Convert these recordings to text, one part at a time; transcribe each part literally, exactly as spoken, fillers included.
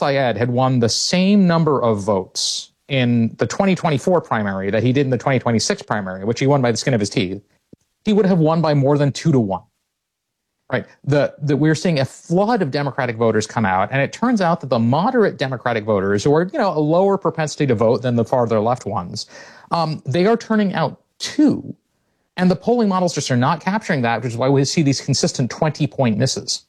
El-Sayed had won the same number of votes in the twenty twenty-four primary that he did in the twenty twenty-six primary, which he won by the skin of his teeth, he would have won by more than two to one. Right. The, the, we're seeing a flood of Democratic voters come out, and it turns out that the moderate Democratic voters, who are, you know, a lower propensity to vote than the farther left ones, um, they are turning out too. And the polling models just are not capturing that, which is why we see these consistent twenty-point misses.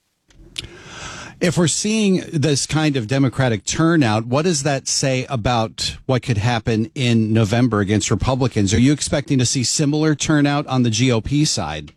If we're seeing this kind of Democratic turnout, what does that say about what could happen in November against Republicans? Are you expecting to see similar turnout on the G O P side?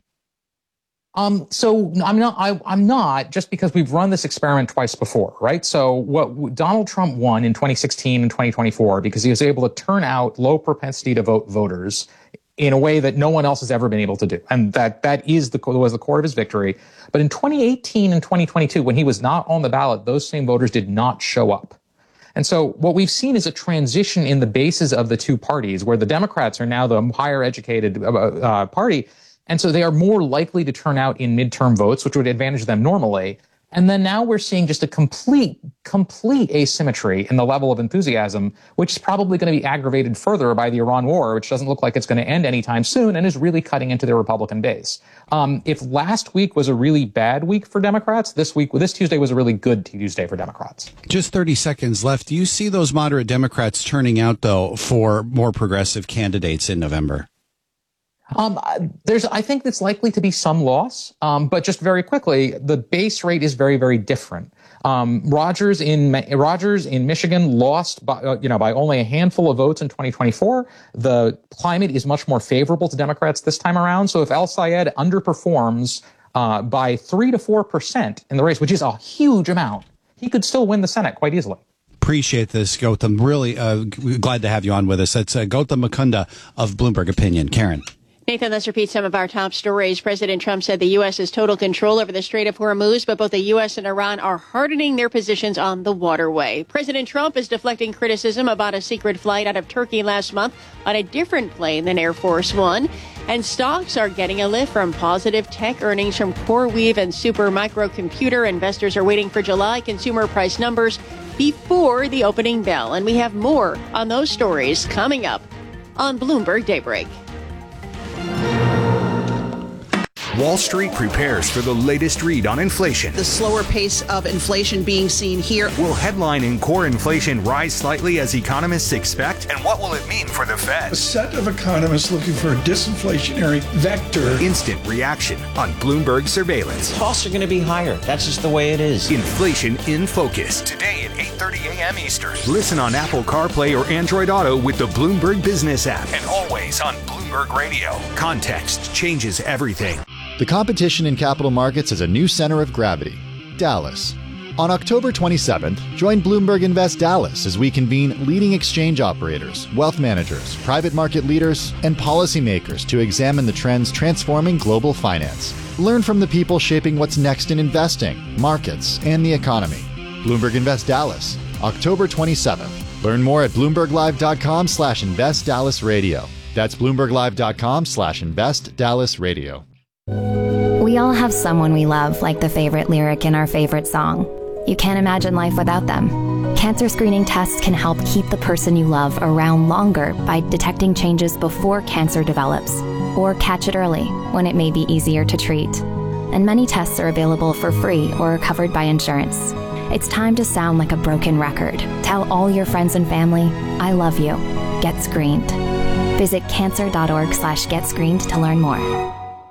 Um, so I'm not, I, I'm not, just because we've run this experiment twice before, right? So what Donald Trump won in twenty sixteen and twenty twenty-four because he was able to turn out low propensity to vote voters in a way that no one else has ever been able to do. And that, that is the, was the core of his victory. But in twenty eighteen and twenty twenty-two, when he was not on the ballot, those same voters did not show up. And so what we've seen is a transition in the bases of the two parties, where the Democrats are now the higher educated uh, uh, party. And so they are more likely to turn out in midterm votes, which would advantage them normally. And then now we're seeing just a complete, complete asymmetry in the level of enthusiasm, which is probably going to be aggravated further by the Iran war, which doesn't look like it's going to end anytime soon and is really cutting into the Republican base. Um, if last week was a really bad week for Democrats, this week, this Tuesday was a really good Tuesday for Democrats. Just thirty seconds left. Do you see those moderate Democrats turning out, though, for more progressive candidates in November? Um, there's, I think that's likely to be some loss. Um, but just very quickly, the base rate is very, very different. Um, Rogers in, Rogers in Michigan lost by, uh, you know, by only a handful of votes in twenty twenty-four. The climate is much more favorable to Democrats this time around. So if El-Sayed underperforms, uh, by three to four percent in the race, which is a huge amount, he could still win the Senate quite easily. Appreciate this, Gautam. Really, uh, glad to have you on with us. That's uh, Gautam Mukunda of Bloomberg Opinion. Karen. Nathan, let's repeat some of our top stories. President Trump said the U S has total control over the Strait of Hormuz, but both the U S and Iran are hardening their positions on the waterway. President Trump is deflecting criticism about a secret flight out of Turkey last month on a different plane than Air Force One. And stocks are getting a lift from positive tech earnings from CoreWeave and Super Microcomputer. Investors are waiting for July consumer price numbers before the opening bell. And we have more on those stories coming up on Bloomberg Daybreak. Wall Street prepares for the latest read on inflation. The slower pace of inflation being seen here. Will headline and core inflation rise slightly as economists expect? And what will it mean for the Fed? A set of economists looking for a disinflationary vector. Instant reaction on Bloomberg Surveillance. Costs are going to be higher. That's just the way it is. Inflation in Focus. Today at eight thirty a.m. Eastern. Listen on Apple CarPlay or Android Auto with the Bloomberg Business app. And always on Bloomberg Radio. Context changes everything. The competition in capital markets has a new center of gravity, Dallas. On October twenty-seventh, join Bloomberg Invest Dallas as we convene leading exchange operators, wealth managers, private market leaders, and policymakers to examine the trends transforming global finance. Learn from the people shaping what's next in investing, markets, and the economy. Bloomberg Invest Dallas, October twenty-seventh. Learn more at bloomberglive.com slash invest Dallas radio. That's bloomberglive.com slash invest Dallas radio. We all have someone we love, like the favorite lyric in our favorite song. You can't imagine life without them. Cancer screening tests can help keep the person you love around longer by detecting changes before cancer develops, or catch it early when it may be easier to treat. And many tests are available for free or covered by insurance. It's time to sound like a broken record. Tell all your friends and family, I love you. Get screened. Visit cancer.org slash get screened to learn more.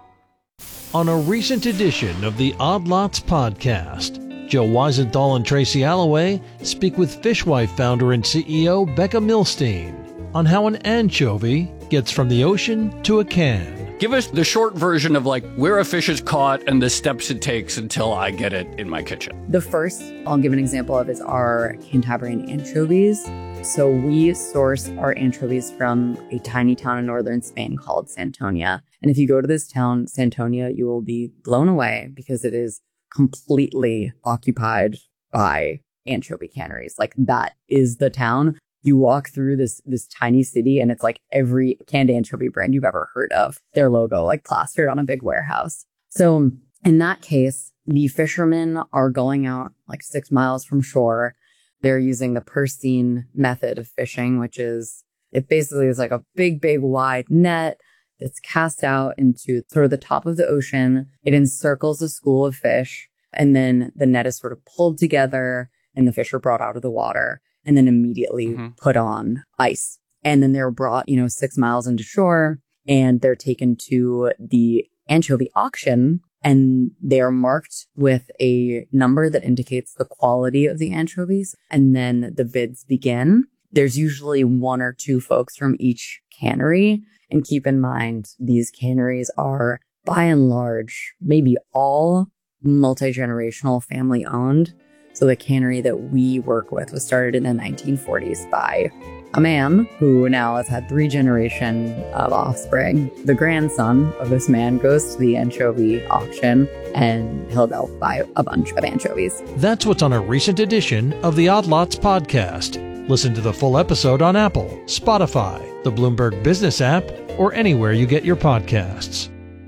On a recent edition of the Odd Lots podcast, Joe Weisenthal and Tracy Alloway speak with Fishwife founder and C E O Becca Milstein on how an anchovy gets from the ocean to a can. Give us the short version of like where a fish is caught and the steps it takes until I get it in my kitchen. The first I'll give an example of is our Cantabrian anchovies. So we source our anchovies from a tiny town in northern Spain called Santonia. And if you go to this town, Santonia, you will be blown away because it is completely occupied by anchovy canneries. Like that is the town. You walk through this this tiny city and it's like every canned anchovy brand you've ever heard of, their logo like plastered on a big warehouse. So in that case, the fishermen are going out like six miles from shore. They're using the Persine method of fishing, which is, it basically is like a big, big wide net that's cast out into sort of the top of the ocean. It encircles a school of fish, and then the net is sort of pulled together and the fish are brought out of the water and then immediately mm-hmm. put on ice. And then they're brought, you know, six miles into shore and they're taken to the anchovy auction, and they are marked with a number that indicates the quality of the anchovies. And then the bids begin. There's usually one or two folks from each cannery. And keep in mind, these canneries are by and large, maybe all multi-generational family owned. So the cannery that we work with was started in the nineteen forties by a man who now has had three generations of offspring. The grandson of this man goes to the anchovy auction and he'll go buy a bunch of anchovies. That's what's on a recent edition of the Odd Lots podcast. Listen to the full episode on Apple, Spotify, the Bloomberg Business app, or anywhere you get your podcasts.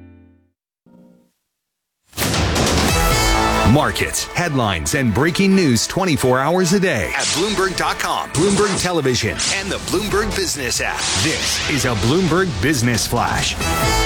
Markets, headlines, and breaking news twenty-four hours a day at Bloomberg dot com, Bloomberg Television, and the Bloomberg Business app. This is a Bloomberg Business Flash.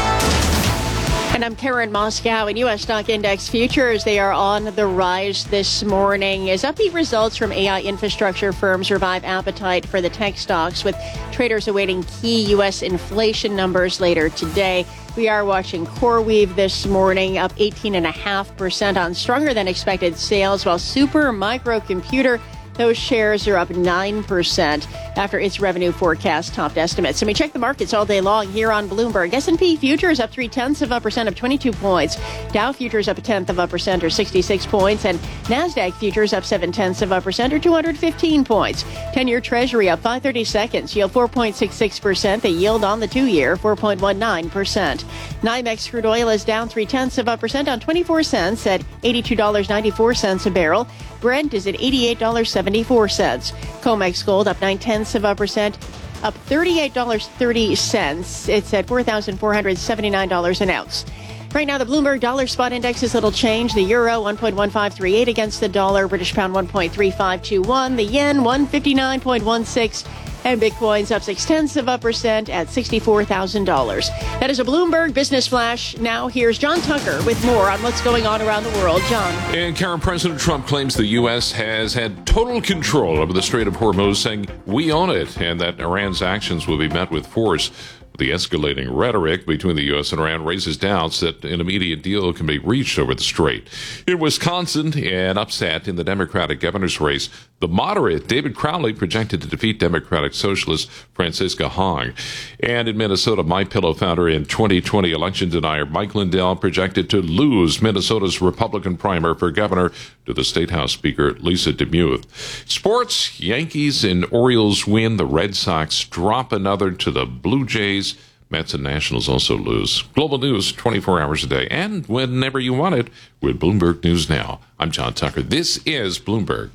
And I'm Karen Moscow. In U S stock index futures, they are on the rise this morning as upbeat results from A I infrastructure firms revive appetite for the tech stocks, with traders awaiting key U S inflation numbers later today. We are watching CoreWeave this morning, up eighteen point five percent on stronger than expected sales, while Super Microcomputer, those shares are up nine percent after its revenue forecast topped estimates. And we check the markets all day long here on Bloomberg. S and P futures up three-tenths of a percent, up twenty-two points. Dow futures up a tenth of a percent, or sixty-six points. And NASDAQ futures up seven-tenths of a percent, or two hundred fifteen points. ten-year Treasury up five thirty-seconds, yield four point six six percent. The yield on the two-year, four point one nine percent. NYMEX crude oil is down three-tenths of a percent on twenty-four cents at eighty-two dollars and ninety-four cents a barrel. Brent is at eighty-eight dollars and seventy-four cents. COMEX gold up nine-tenths of a percent, up thirty-eight dollars and thirty cents. It's at four thousand four hundred seventy-nine dollars an ounce. Right now, the Bloomberg Dollar Spot Index is little change. The euro, one point one five three eight against the dollar. British pound, one point three five two one. The yen, one fifty-nine point one six. And Bitcoin's up six-tenths of a percent at sixty-four thousand dollars. That is a Bloomberg Business Flash. Now here's John Tucker with more on what's going on around the world. John. And Karen, President Trump claims the U S has had total control over the Strait of Hormuz, saying we own it, and that Iran's actions will be met with force. The escalating rhetoric between the U S and Iran raises doubts that an immediate deal can be reached over the strait. In Wisconsin, an upset in the Democratic governor's race, the moderate David Crowley projected to defeat Democratic Socialist Francisca Hong. And in Minnesota, MyPillow founder and twenty twenty election denier Mike Lindell projected to lose Minnesota's Republican primary for governor to the State House Speaker Lisa DeMuth. Sports, Yankees and Orioles win. The Red Sox drop another to the Blue Jays. Mets and Nationals also lose. Global news twenty-four hours a day and whenever you want it with Bloomberg News Now. I'm John Tucker. This is Bloomberg.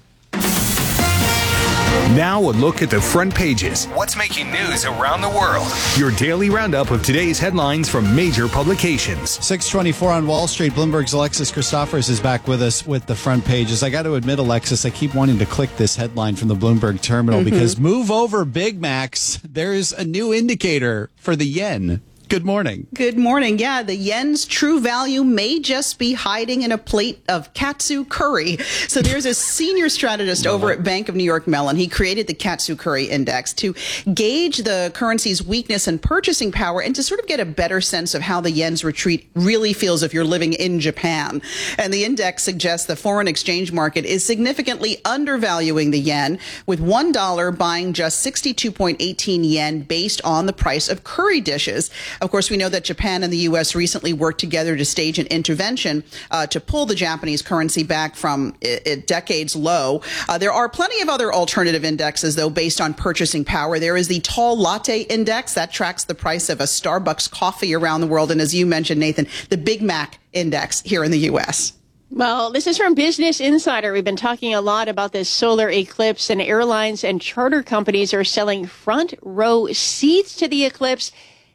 Now a look at the front pages. What's making news around the world? Your daily roundup of today's headlines from major publications. six twenty-four on Wall Street. Bloomberg's Alexis Christophers is back with us with the front pages. I got to admit, Alexis, I keep wanting to click this headline from the Bloomberg terminal mm-hmm. because move over Big Macs. There's a new indicator for the yen. Good morning. Good morning. Yeah, the yen's true value may just be hiding in a plate of katsu curry. So there's a senior strategist over at Bank of New York Mellon. He created the Katsu Curry Index to gauge the currency's weakness and purchasing power and to sort of get a better sense of how the yen's retreat really feels if you're living in Japan. And the index suggests the foreign exchange market is significantly undervaluing the yen, with one dollar buying just sixty-two point one eight yen based on the price of curry dishes. Of course, we know that Japan and the U S recently worked together to stage an intervention uh, to pull the Japanese currency back from a, a decades low. Uh, there are plenty of other alternative indexes, though, based on purchasing power. There is the Tall Latte Index that tracks the price of a Starbucks coffee around the world. And as you mentioned, Nathan, the Big Mac Index here in the U S. Well, this is from Business Insider. We've been talking a lot about this solar eclipse, and airlines and charter companies are selling front row seats to the eclipse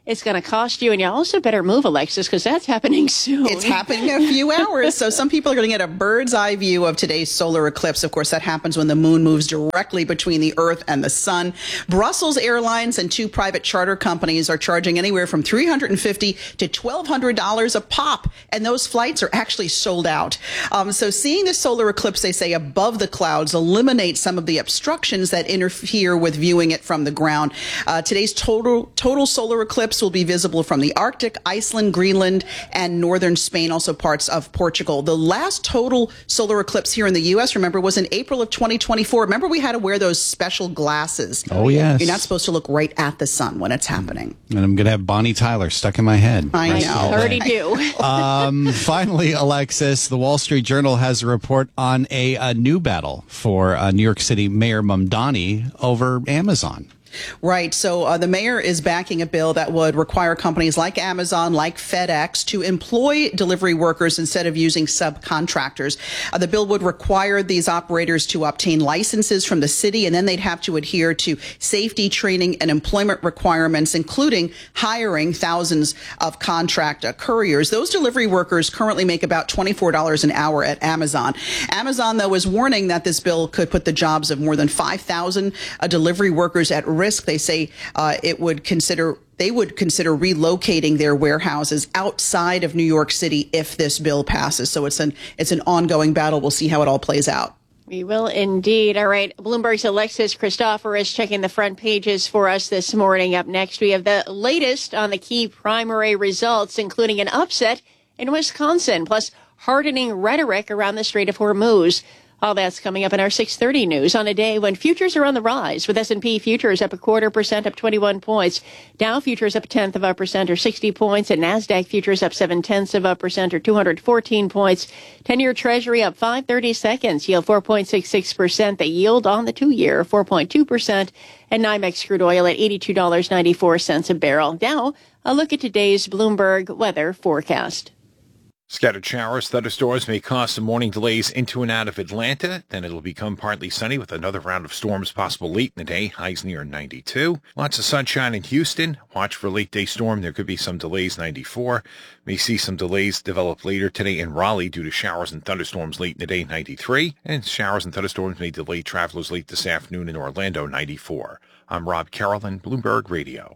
it's going to cost you. And you also better move, Alexis, because that's happening soon. It's happening in a few hours. So some people are going to get a bird's eye view of today's solar eclipse. Of course, that happens when the moon moves directly between the Earth and the sun. Brussels Airlines and two private charter companies are charging anywhere from three hundred fifty dollars to twelve hundred dollars a pop. And those flights are actually sold out. Um, so seeing the solar eclipse, they say, above the clouds eliminates some of the obstructions that interfere with viewing it from the ground. Uh, today's total total solar eclipse will be visible from the Arctic, Iceland, Greenland, and northern Spain, also parts of Portugal. The last total solar eclipse here in the U S, remember, was in April of twenty twenty-four. Remember, we had to wear those special glasses. Oh, yes. You're not supposed to look right at the sun when it's happening. And I'm going to have Bonnie Tyler stuck in my head. I know. I already do. um, finally, Alexis, the Wall Street Journal has a report on a, a new battle for uh, New York City Mayor Mamdani over Amazon. Right. So uh, the mayor is backing a bill that would require companies like Amazon, like FedEx, to employ delivery workers instead of using subcontractors. Uh, the bill would require these operators to obtain licenses from the city, and then they'd have to adhere to safety training and employment requirements, including hiring thousands of contract uh, couriers. Those delivery workers currently make about twenty-four dollars an hour at Amazon. Amazon, though, is warning that this bill could put the jobs of more than five thousand uh, delivery workers at risk. Risk. They say uh, it would consider they would consider relocating their warehouses outside of New York City if this bill passes. So it's an it's an ongoing battle. We'll see how it all plays out. We will indeed. All right. Bloomberg's Alexis Christoforous checking the front pages for us this morning. Up next, we have the latest on the key primary results, including an upset in Wisconsin, plus hardening rhetoric around the Strait of Hormuz. All that's coming up in our six thirty news on a day when futures are on the rise, with S and P futures up a quarter percent, up twenty-one points. Dow futures up a tenth of a percent, or sixty points, and NASDAQ futures up seven tenths of a percent, or two hundred fourteen points. ten-year Treasury up five thirty seconds, yield four point six six percent. The yield on the two-year, four point two percent. And NYMEX crude oil at eighty-two dollars and ninety-four cents a barrel. Now, a look at today's Bloomberg weather forecast. Scattered showers, thunderstorms may cause some morning delays into and out of Atlanta. Then it'll become partly sunny with another round of storms possible late in the day. Highs near ninety-two. Lots of sunshine in Houston. Watch for a late day storm. There could be some delays, ninety-four. May see some delays develop later today in Raleigh due to showers and thunderstorms late in the day, ninety-three. And showers and thunderstorms may delay travelers late this afternoon in Orlando, ninety-four. I'm Rob Carolyn, Bloomberg Radio.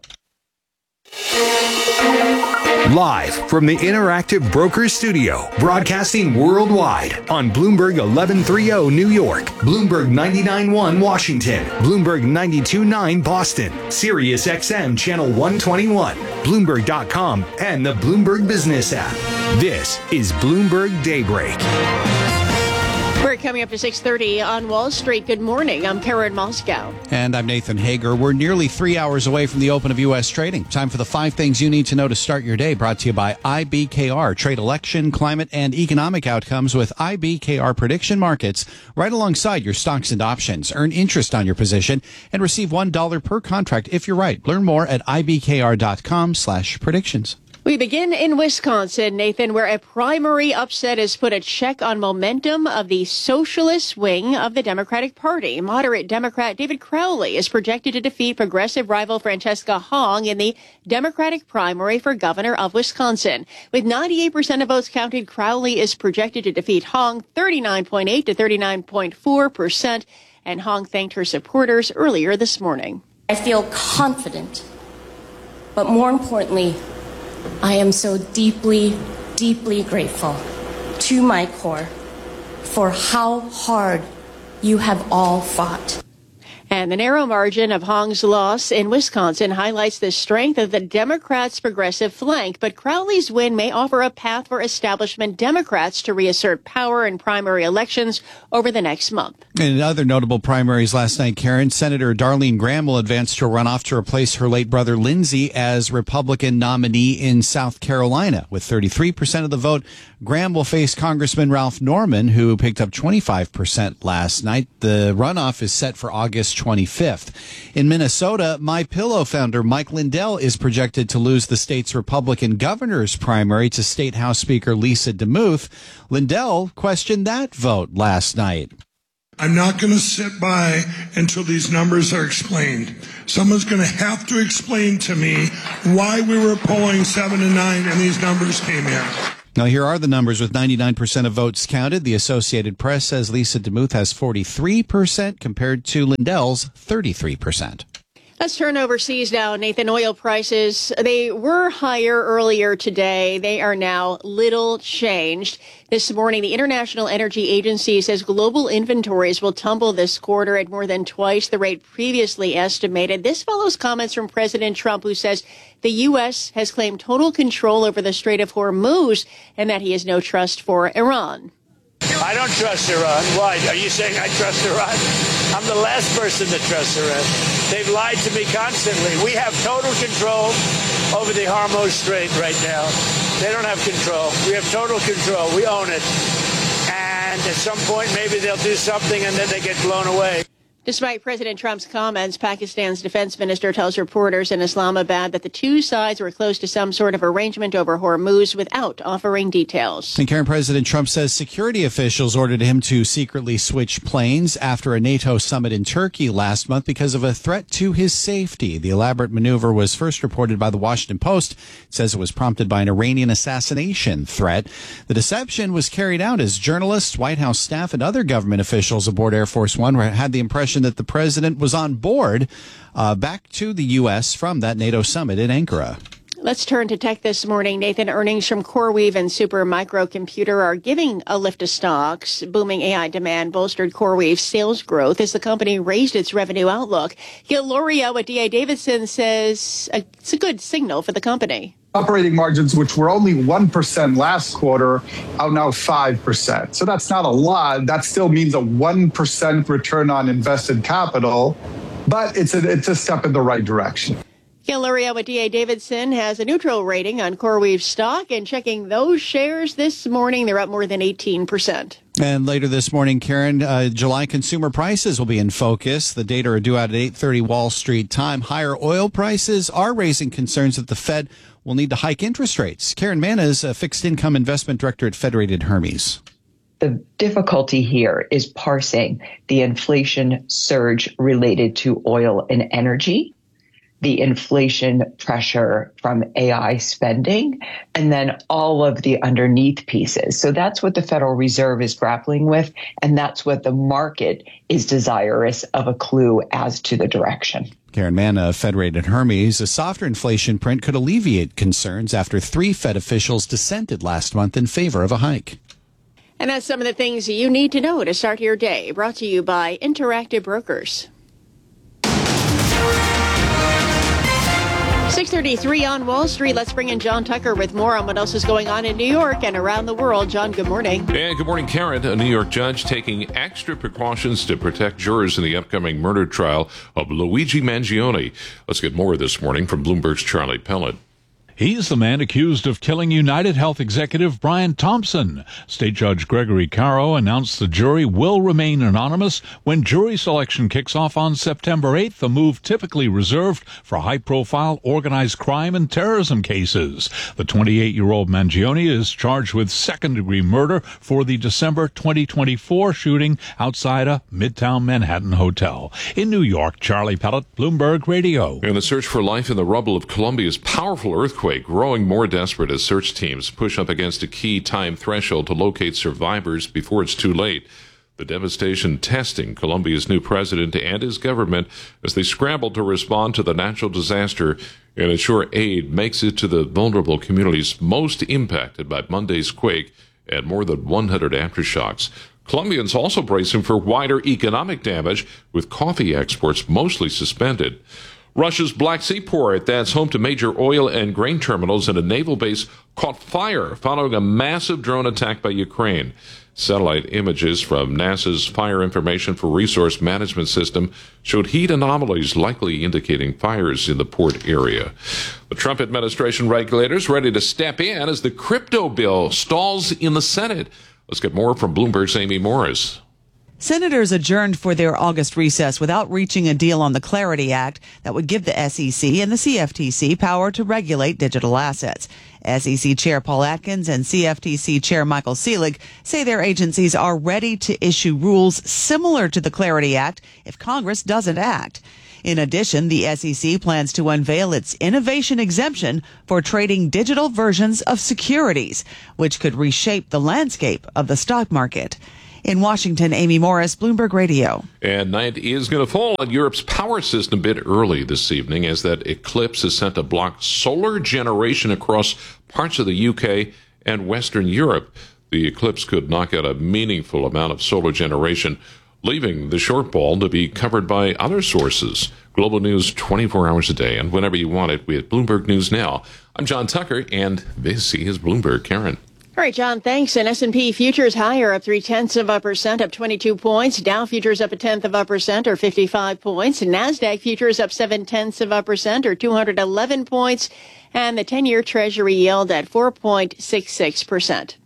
Live from the Interactive Brokers Studio, broadcasting worldwide on Bloomberg eleven thirty New York, Bloomberg ninety-nine point one Washington, Bloomberg ninety-two point nine Boston, Sirius X M Channel one twenty-one, Bloomberg dot com, and the Bloomberg Business app. This is Bloomberg Daybreak. We're coming up to six thirty on Wall Street. Good morning. I'm Karen Moscow. And I'm Nathan Hager. We're nearly three hours away from the open of U S trading. Time for the five things you need to know to start your day. Brought to you by I B K R. Trade election, climate, and economic outcomes with I B K R prediction markets right alongside your stocks and options. Earn interest on your position and receive one dollar per contract if you're right. Learn more at I B K R dot com slash predictions. We begin in Wisconsin, Nathan, where a primary upset has put a check on momentum of the socialist wing of the Democratic Party. Moderate Democrat David Crowley is projected to defeat progressive rival Francesca Hong in the Democratic primary for governor of Wisconsin. With ninety-eight percent of votes counted, Crowley is projected to defeat Hong thirty-nine point eight to thirty-nine point four percent, and Hong thanked her supporters earlier this morning. I feel confident, but more importantly, I am so deeply, deeply grateful to my core for how hard you have all fought. And the narrow margin of Hong's loss in Wisconsin highlights the strength of the Democrats' progressive flank. But Crowley's win may offer a path for establishment Democrats to reassert power in primary elections over the next month. In other notable primaries last night, Karen, Senator Darlene Graham will advance to a runoff to replace her late brother Lindsey as Republican nominee in South Carolina. With thirty-three percent of the vote, Graham will face Congressman Ralph Norman, who picked up twenty-five percent last night. The runoff is set for August twenty-fifth. In Minnesota, MyPillow founder Mike Lindell is projected to lose the state's Republican governor's primary to State House Speaker Lisa DeMuth. Lindell questioned that vote last night. I'm not going to sit by until these numbers are explained. Someone's going to have to explain to me why we were polling seven to nine and these numbers came in. Now, here are the numbers with ninety-nine percent of votes counted. The Associated Press says Lisa DeMuth has forty-three percent compared to Lindell's thirty-three percent. Let's turn overseas now. Nathan, oil prices, they were higher earlier today. They are now little changed. This morning, the International Energy Agency says global inventories will tumble this quarter at more than twice the rate previously estimated. This follows comments from President Trump, who says the U S has claimed total control over the Strait of Hormuz and that he has no trust for Iran. I don't trust Iran. Why? Are you saying I trust Iran? I'm the last person to trust Iran. They've lied to me constantly. We have total control over the Hormuz Strait right now. They don't have control. We have total control. We own it. And at some point, maybe they'll do something and then they get blown away. Despite President Trump's comments, Pakistan's defense minister tells reporters in Islamabad that the two sides were close to some sort of arrangement over Hormuz without offering details. And Karen, President Trump says security officials ordered him to secretly switch planes after a NATO summit in Turkey last month because of a threat to his safety. The elaborate maneuver was first reported by the Washington Post. It says it was prompted by an Iranian assassination threat. The deception was carried out as journalists, White House staff, and other government officials aboard Air Force One had the impression that the president was on board uh, back to the U S from that NATO summit in Ankara. Let's turn to tech this morning. Nathan, earnings from CoreWeave and Supermicro Computer are giving a lift to stocks. Booming A I demand bolstered CoreWeave sales growth as the company raised its revenue outlook. Gil Loria with D A Davidson says it's a good signal for the company. Operating margins, which were only one percent last quarter, are now five percent. So that's not a lot. That still means a one percent return on invested capital, but it's a, it's a step in the right direction. Gil Loria with D A Davidson has a neutral rating on CoreWeave stock, and checking those shares this morning, they're up more than eighteen percent. And later this morning, Karen, uh, July consumer prices will be in focus. The data are due out at eight thirty Wall Street time. Higher oil prices are raising concerns that the Fed will need to hike interest rates. Karen Mann is a fixed income investment director at Federated Hermes. The difficulty here is parsing the inflation surge related to oil and energy, the inflation pressure from A I spending, and then all of the underneath pieces. So that's what the Federal Reserve is grappling with, and that's what the market is desirous of a clue as to the direction. Karen Mann of Federated Hermes, a softer inflation print could alleviate concerns after three Fed officials dissented last month in favor of a hike. And that's some of the things you need to know to start your day. Brought to you by Interactive Brokers. six thirty-three on Wall Street. Let's bring in John Tucker with more on what else is going on in New York and around the world. John, good morning. And good morning, Karen. A New York judge taking extra precautions to protect jurors in the upcoming murder trial of Luigi Mangione. Let's get more this morning from Bloomberg's Charlie Pellet. He's the man accused of killing United Health executive Brian Thompson. State Judge Gregory Caro announced the jury will remain anonymous when jury selection kicks off on September eighth, a move typically reserved for high-profile organized crime and terrorism cases. The twenty-eight-year-old Mangione is charged with second-degree murder for the December twenty twenty-four shooting outside a Midtown Manhattan hotel. In New York, Charlie Pellet, Bloomberg Radio. And the search for life in the rubble of Colombia's powerful earthquake growing more desperate as search teams push up against a key time threshold to locate survivors before it's too late. The devastation testing Colombia's new president and his government as they scramble to respond to the natural disaster and ensure aid makes it to the vulnerable communities most impacted by Monday's quake and more than one hundred aftershocks. Colombians also bracing for wider economic damage, with coffee exports mostly suspended. Russia's Black Sea port, that's home to major oil and grain terminals and a naval base, caught fire following a massive drone attack by Ukraine. Satellite images from NASA's Fire Information for Resource Management System showed heat anomalies likely indicating fires in the port area. The Trump administration regulators ready to step in as the crypto bill stalls in the Senate. Let's get more from Bloomberg's Amy Morris. Senators adjourned for their August recess without reaching a deal on the Clarity Act that would give the S E C and the C F T C power to regulate digital assets. S E C Chair Paul Atkins and C F T C Chair Michael Seelig say their agencies are ready to issue rules similar to the Clarity Act if Congress doesn't act. In addition, the S E C plans to unveil its innovation exemption for trading digital versions of securities, which could reshape the landscape of the stock market. In Washington, Amy Morris, Bloomberg Radio. And night is going to fall on Europe's power system a bit early this evening as that eclipse is sent to block solar generation across parts of the U K and Western Europe. The eclipse could knock out a meaningful amount of solar generation, leaving the shortfall to be covered by other sources. Global news twenty-four hours a day and whenever you want it with Bloomberg News Now. I'm John Tucker, and this is Bloomberg. Karen. All right, John, thanks. And S and P futures higher, up three-tenths of a percent, up twenty-two points. Dow futures up a tenth of a percent, or fifty-five points. NASDAQ futures up seven-tenths of a percent, or two hundred eleven points. And the ten-year Treasury yield at four point six six percent.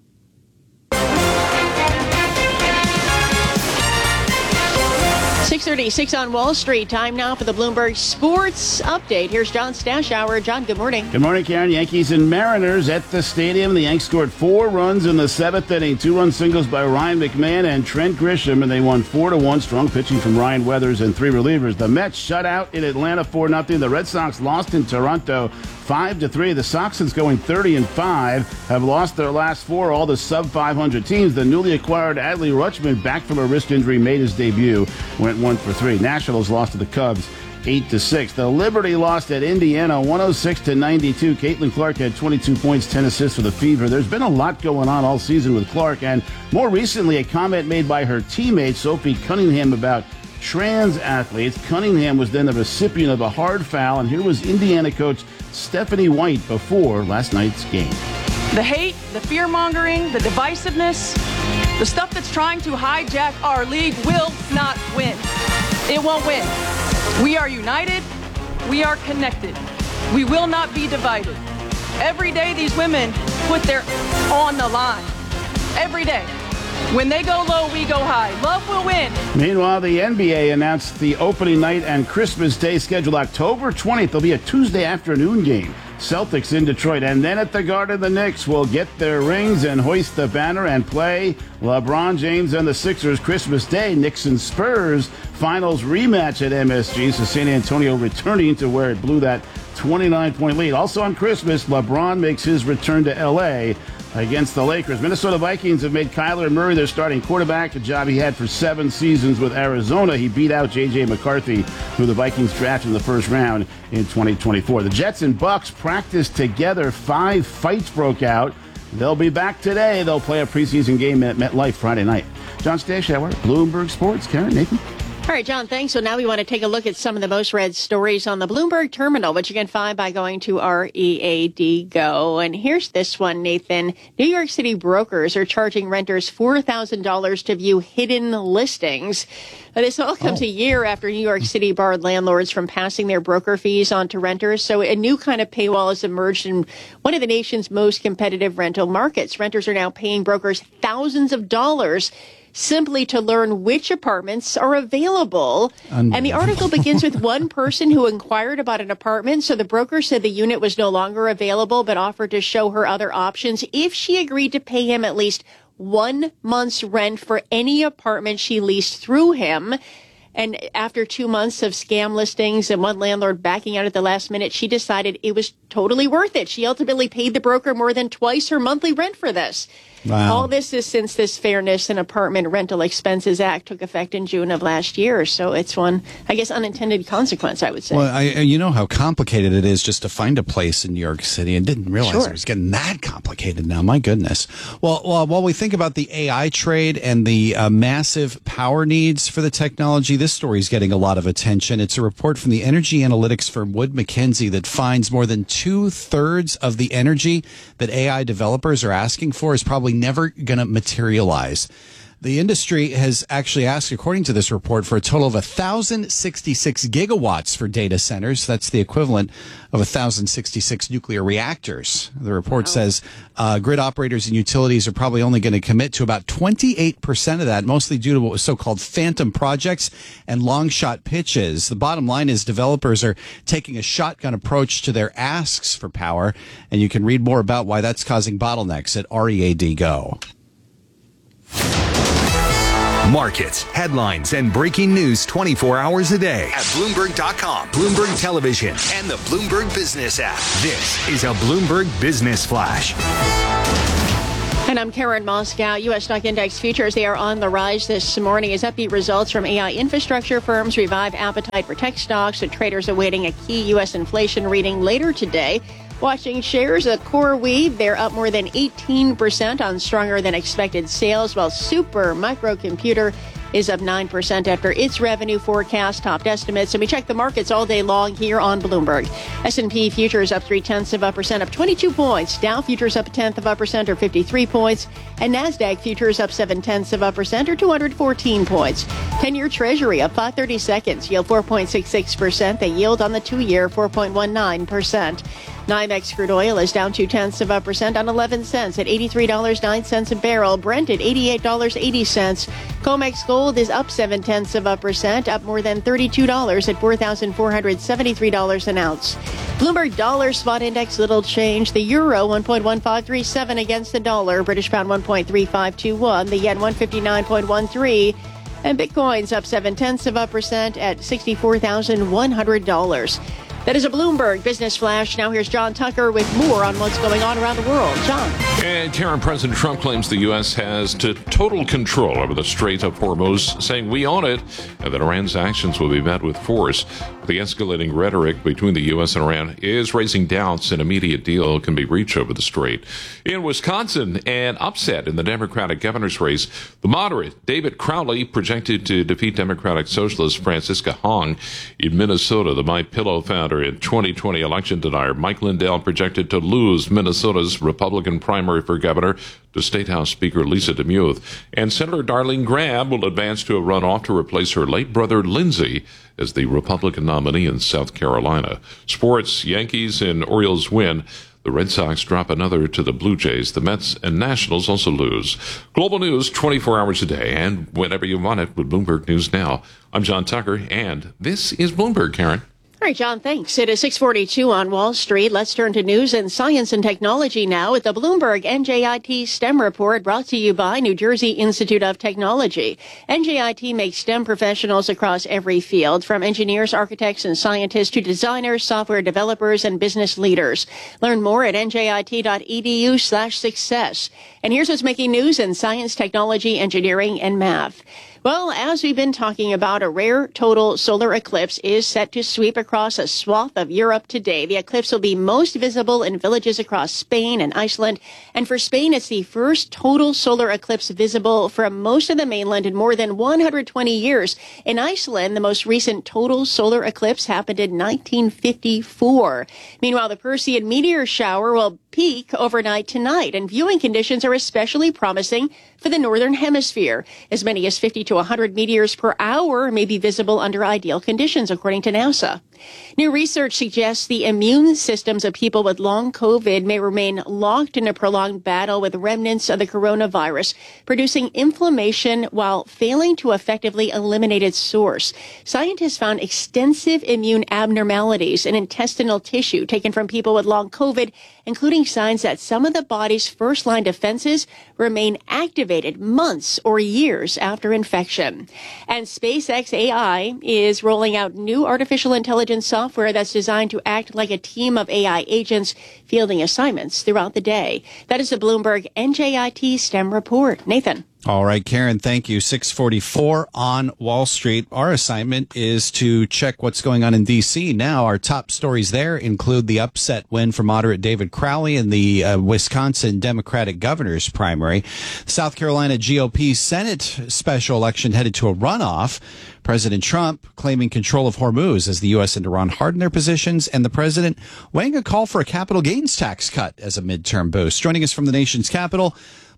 six thirty-six on Wall Street. Time now for the Bloomberg Sports Update. Here's John Stashower. John, good morning. Good morning, Karen. Yankees and Mariners at the stadium. The Yanks scored four runs in the seventh inning. Two-run singles by Ryan McMahon and Trent Grisham, and they won four to one. Strong pitching from Ryan Weathers and three relievers. The Mets shut out in Atlanta four nothing. The Red Sox lost in Toronto five to three. The Soxers, going thirty and five, have lost their last four. All the sub five hundred teams. The newly acquired Adley Rutschman, back from a wrist injury, made his debut. Went one for three. Nationals lost to the Cubs eight to six. The Liberty lost at Indiana one oh six to ninety-two. Caitlin Clark had twenty-two points, ten assists for the Fever. There's been a lot going on all season with Clark, and more recently a comment made by her teammate Sophie Cunningham about trans athletes. Cunningham was then the recipient of a hard foul, and here was Indiana coach Stephanie White before last night's game. The hate, the fear-mongering, the divisiveness, the stuff that's trying to hijack our league will not win. It won't win. We are united. We are connected. We will not be divided. Every day these women put their on the line. Every day. When they go low, we go high. Love will win. Meanwhile, the N B A announced the opening night and Christmas Day scheduled October twentieth. There'll be a Tuesday afternoon game. Celtics in Detroit, and then at the Garden, the Knicks will get their rings and hoist the banner and play LeBron James and the Sixers Christmas Day. Knicks and Spurs finals rematch at M S G, so San Antonio returning to where it blew that twenty-nine point lead. Also on Christmas, LeBron makes his return to L A against the Lakers. Minnesota Vikings have made Kyler Murray their starting quarterback, a job he had for seven seasons with Arizona. He beat out J J McCarthy, who the Vikings drafted in the first round in twenty twenty-four. The Jets and Bucks practiced together. Five fights broke out. They'll be back today. They'll play a preseason game at MetLife Friday night. John Stashower, Bloomberg Sports. Karen, Nathan. All right, John, thanks. So now we want to take a look at some of the most read stories on the Bloomberg Terminal, which you can find by going to R E A D Go. And here's this one, Nathan. New York City brokers are charging renters four thousand dollars to view hidden listings. Now, this all comes oh. a year after New York City barred landlords from passing their broker fees on to renters. So a new kind of paywall has emerged in one of the nation's most competitive rental markets. Renters are now paying brokers thousands of dollars simply to learn which apartments are available. And the article begins with one person who inquired about an apartment. So the broker said the unit was no longer available, but offered to show her other options if she agreed to pay him at least one month's rent for any apartment she leased through him. And after two months of scam listings and one landlord backing out at the last minute, she decided it was totally worth it. She ultimately paid the broker more than twice her monthly rent for this. Wow. All this is since this Fairness in Apartment Rental Expenses Act took effect in June of last year. So it's one, I guess, unintended consequence, I would say. Well, I, you know how complicated it is just to find a place in New York City, and didn't realize Sure. it was getting that complicated now. My goodness. Well, well while we think about the A I trade and the uh, massive power needs for the technology, this story is getting a lot of attention. It's a report from the energy analytics firm Wood Mackenzie that finds more than two thirds of the energy that A I developers are asking for is probably never going to materialize. The industry has actually asked, according to this report, for a total of one thousand sixty-six gigawatts for data centers. That's the equivalent of one thousand sixty-six nuclear reactors. The report wow. says uh, grid operators and utilities are probably only going to commit to about twenty-eight percent of that, mostly due to what was so-called phantom projects and long-shot pitches. The bottom line is developers are taking a shotgun approach to their asks for power, and you can read more about why that's causing bottlenecks at R E A D Go. Markets, headlines, and breaking news twenty-four hours a day at Bloomberg dot com, Bloomberg Television, and the Bloomberg Business app. This is a Bloomberg Business Flash. And I'm Karen Moscow. U S stock index futures, they are on the rise this morning as upbeat results from A I infrastructure firms revive appetite for tech stocks, and traders awaiting a key U S inflation reading later today. Watching shares, a CoreWeave, they're up more than eighteen percent on stronger than expected sales, while Super Microcomputer is up nine percent after its revenue forecast topped estimates. And we check the markets all day long here on Bloomberg. S and P futures up three-tenths of a percent, up twenty-two points. Dow futures up a tenth of a percent, or fifty-three points. And NASDAQ futures up seven-tenths of a percent, or two hundred fourteen points. ten-year Treasury up five thirty-seconds, yield four point six six percent. The yield on the two-year, four point one nine percent. NYMEX crude oil is down two-tenths of a percent on eleven cents at eighty-three dollars and nine cents a barrel. Brent at eighty-eight dollars and eighty cents. COMEX gold is up seven-tenths of a percent, up more than thirty-two dollars at four thousand four hundred seventy-three dollars an ounce. Bloomberg dollar spot index, little change. The euro, one point one five three seven against the dollar. British pound, one point three five two one. The yen, one fifty-nine point one three. And Bitcoin's up seven-tenths of a percent at sixty-four thousand one hundred dollars. That is a Bloomberg Business Flash. Now here's John Tucker with more on what's going on around the world. John. And Karen, President Trump claims the U S has to total control over the Strait of Hormuz, saying we own it, and that Iran's actions will be met with force. The escalating rhetoric between the U S and Iran is raising doubts an immediate deal can be reached over the strait. In Wisconsin, an upset in the Democratic governor's race. The moderate David Crowley projected to defeat Democratic Socialist Francisca Hong. In Minnesota, the My Pillow founder in twenty twenty election denier Mike Lindell projected to lose Minnesota's Republican primary for governor to State House Speaker Lisa DeMuth. And Senator Darlene Graham will advance to a runoff to replace her late brother Lindsey as the Republican nominee in South Carolina. Sports, Yankees and Orioles win. The Red Sox drop another to the Blue Jays. The Mets and Nationals also lose. Global news twenty-four hours a day and whenever you want it with Bloomberg News Now. I'm John Tucker, and this is Bloomberg, Karen. All right, John, thanks. It is six forty-two on Wall Street. Let's turn to news and science and technology now with the Bloomberg N J I T STEM report brought to you by New Jersey Institute of Technology. N J I T makes STEM professionals across every field, from engineers, architects, and scientists to designers, software developers, and business leaders. Learn more at njit.edu slash success. And here's what's making news in science, technology, engineering, and math. Well, as we've been talking about, a rare total solar eclipse is set to sweep across a swath of Europe today. The eclipse will be most visible in villages across Spain and Iceland. And for Spain, it's the first total solar eclipse visible from most of the mainland in more than one hundred twenty years. In Iceland, the most recent total solar eclipse happened in nineteen fifty-four. Meanwhile, the Perseid meteor shower will peak overnight tonight, and viewing conditions are especially promising for the northern hemisphere. As many as fifty to one hundred meteors per hour may be visible under ideal conditions, according to NASA. New research suggests the immune systems of people with long COVID may remain locked in a prolonged battle with remnants of the coronavirus, producing inflammation while failing to effectively eliminate its source. Scientists found extensive immune abnormalities in intestinal tissue taken from people with long COVID, including signs that some of the body's first-line defenses remain activated months or years after infection. And SpaceX A I is rolling out new artificial intelligence software that's designed to act like a team of A I agents fielding assignments throughout the day. That is a Bloomberg N J I T STEM report. Nathan. All right, Karen, thank you. six forty-four on Wall Street. Our assignment is to check what's going on in D C now. Our top stories there include the upset win for moderate David Crowley in the uh, Wisconsin Democratic governor's primary. South Carolina G O P Senate special election headed to a runoff. President Trump claiming control of Hormuz as the U S and Iran harden their positions, and the president weighing a call for a capital gains tax cut as a midterm boost. Joining us from the nation's capital,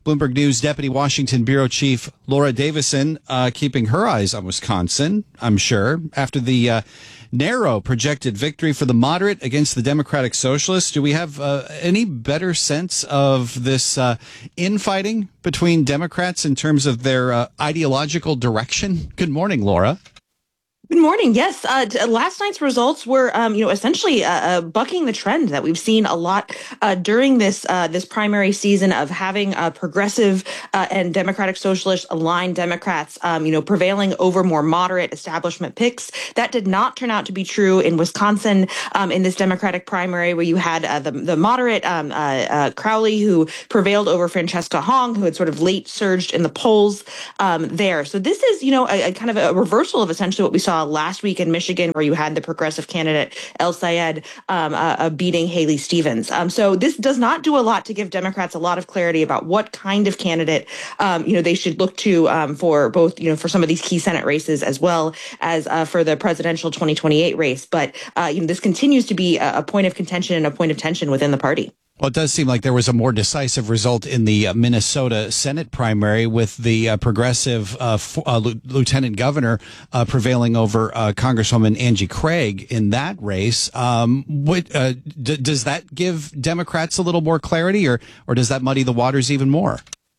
Bloomberg News Deputy Washington Bureau Chief Laura Davison uh, keeping her eyes on Wisconsin, I'm sure, after the uh, narrow projected victory for the moderate against the Democratic Socialists. Do we have uh, any better sense of this uh, infighting between Democrats in terms of their uh, ideological direction? Good morning, Laura. Good morning. Yes, uh, last night's results were, um, you know, essentially uh, uh, bucking the trend that we've seen a lot uh, during this uh, this primary season of having uh, progressive uh, and Democratic Socialist aligned Democrats, um, you know, prevailing over more moderate establishment picks. That did not turn out to be true in Wisconsin um, in this Democratic primary, where you had uh, the the moderate um, uh, uh, Crowley, who prevailed over Francesca Hong, who had sort of late surged in the polls um, there. So this is, you know, a, a kind of a reversal of essentially what we saw last week in Michigan, where you had the progressive candidate El Sayed um, uh, uh, beating Haley Stevens. Um, so this does not do a lot to give Democrats a lot of clarity about what kind of candidate um, you know they should look to um, for both, you know, for some of these key Senate races as well as uh, for the presidential twenty twenty-eight race. But uh, you know, this continues to be a, a point of contention and a point of tension within the party. Well, it does seem like there was a more decisive result in the uh, Minnesota Senate primary, with the uh, progressive uh, f- uh, L- lieutenant governor uh, prevailing over uh, Congresswoman Angie Craig in that race. Um, what, uh, d- does that give Democrats a little more clarity, or or does that muddy the waters even more?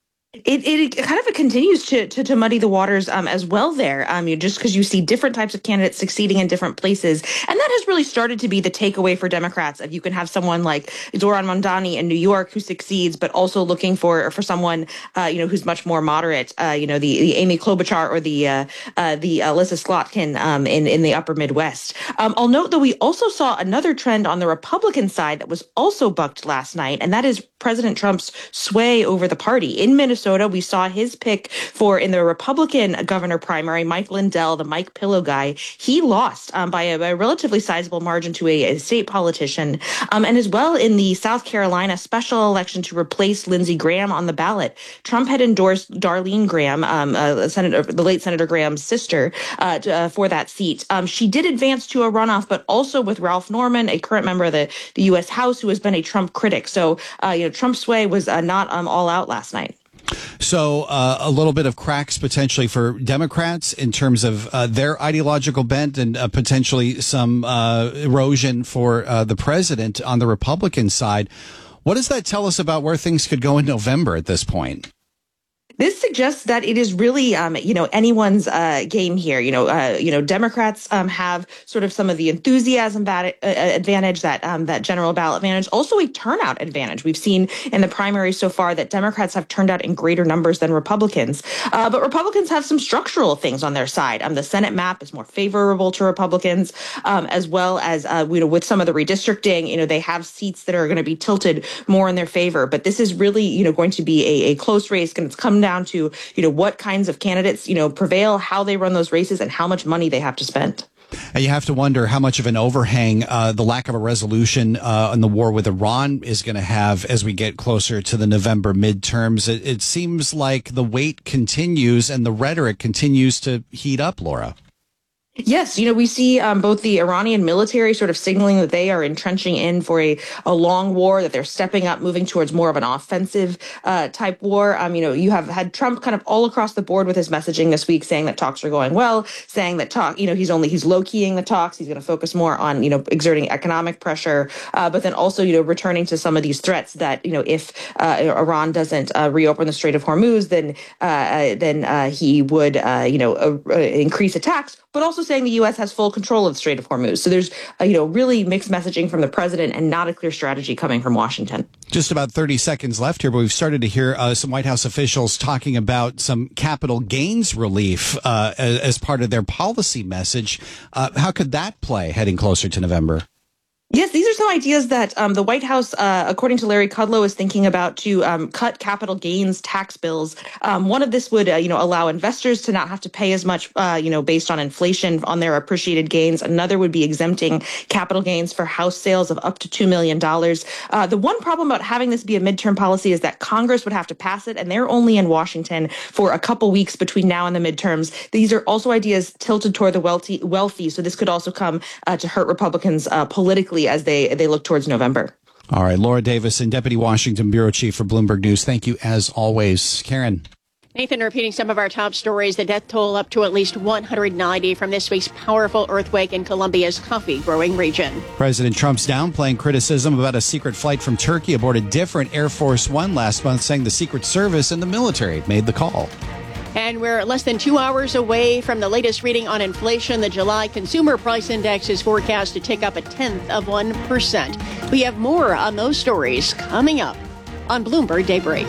It, it kind of continues to, to, to muddy the waters um, as well there, um, you, just because you see different types of candidates succeeding in different places. And that has really started to be the takeaway for Democrats. If you can have someone like Zohran Mamdani in New York who succeeds, but also looking for for someone uh, you know who's much more moderate, uh, you know, the, the Amy Klobuchar or the uh, uh, the Alyssa Slotkin um, in, in the upper Midwest. Um, I'll note that we also saw another trend on the Republican side that was also bucked last night, and that is President Trump's sway over the party. In Minnesota, we saw his pick for in the Republican governor primary, Mike Lindell, the Mike Pillow guy. He lost um, by, a, by a relatively sizable margin to a, a state politician. Um, and as well in the South Carolina special election to replace Lindsey Graham on the ballot, Trump had endorsed Darlene Graham, um, uh, Senator, the late Senator Graham's sister, uh, to, uh, for that seat. Um, she did advance to a runoff, but also with Ralph Norman, a current member of the, the U S House who has been a Trump critic. So, uh, you know, Trump's sway was uh, not um, all out last night. So uh, a little bit of cracks potentially for Democrats in terms of uh, their ideological bent, and uh, potentially some uh, erosion for uh, the president on the Republican side. What does that tell us about where things could go in November at this point? This suggests that it is really, um, you know, anyone's uh, game here. You know, uh, you know, Democrats um, have sort of some of the enthusiasm bat- uh, advantage, that um, that general ballot advantage, also a turnout advantage. We've seen in the primaries so far that Democrats have turned out in greater numbers than Republicans, uh, but Republicans have some structural things on their side. Um, the Senate map is more favorable to Republicans, um, as well as uh, you know, with some of the redistricting, you know, they have seats that are going to be tilted more in their favor. But this is really, you know, going to be a, a close race, and it's come down to, you know, what kinds of candidates, you know, prevail, how they run those races, and how much money they have to spend. And you have to wonder how much of an overhang uh, the lack of a resolution uh, on the war with Iran is going to have as we get closer to the November midterms. It, it seems like the wait continues and the rhetoric continues to heat up, Laura. Yes, you know, we see um, both the Iranian military sort of signaling that they are entrenching in for a, a long war, that they're stepping up, moving towards more of an offensive uh, type war. Um, you know, you have had Trump kind of all across the board with his messaging this week, saying that talks are going well, saying that talk, you know, he's only he's low keying the talks. He's going to focus more on, you know, exerting economic pressure, uh, but then also, you know, returning to some of these threats that, you know, if uh, Iran doesn't uh, reopen the Strait of Hormuz, then uh, then uh, he would, uh, you know, uh, increase attacks, but also saying the U S has full control of the Strait of Hormuz. So there's, uh, you know, really mixed messaging from the president and not a clear strategy coming from Washington. Just about thirty seconds left here, but we've started to hear uh, some White House officials talking about some capital gains relief uh, as, as part of their policy message. Uh, how could that play heading closer to November? Yes, these are some ideas that um, the White House, uh, according to Larry Kudlow, is thinking about to um, cut capital gains tax bills. Um, one of this would, uh, you know, allow investors to not have to pay as much, uh, you know, based on inflation on their appreciated gains. Another would be exempting capital gains for house sales of up to two million dollars. Uh, the one problem about having this be a midterm policy is that Congress would have to pass it, and they're only in Washington for a couple weeks between now and the midterms. These are also ideas tilted toward the wealthy, wealthy. So this could also come uh, to hurt Republicans uh, politically as they they look towards November. All right, Laura Davison, Deputy Washington Bureau Chief for Bloomberg News. Thank you as always. Karen. Nathan, repeating some of our top stories, the death toll up to at least one hundred ninety from this week's powerful earthquake in Colombia's coffee-growing region. President Trump's downplaying criticism about a secret flight from Turkey aboard a different Air Force One last month, saying the Secret Service and the military made the call. And we're less than two hours away from the latest reading on inflation. The July Consumer Price Index is forecast to tick up a tenth of one percent. We have more on those stories coming up on Bloomberg Daybreak.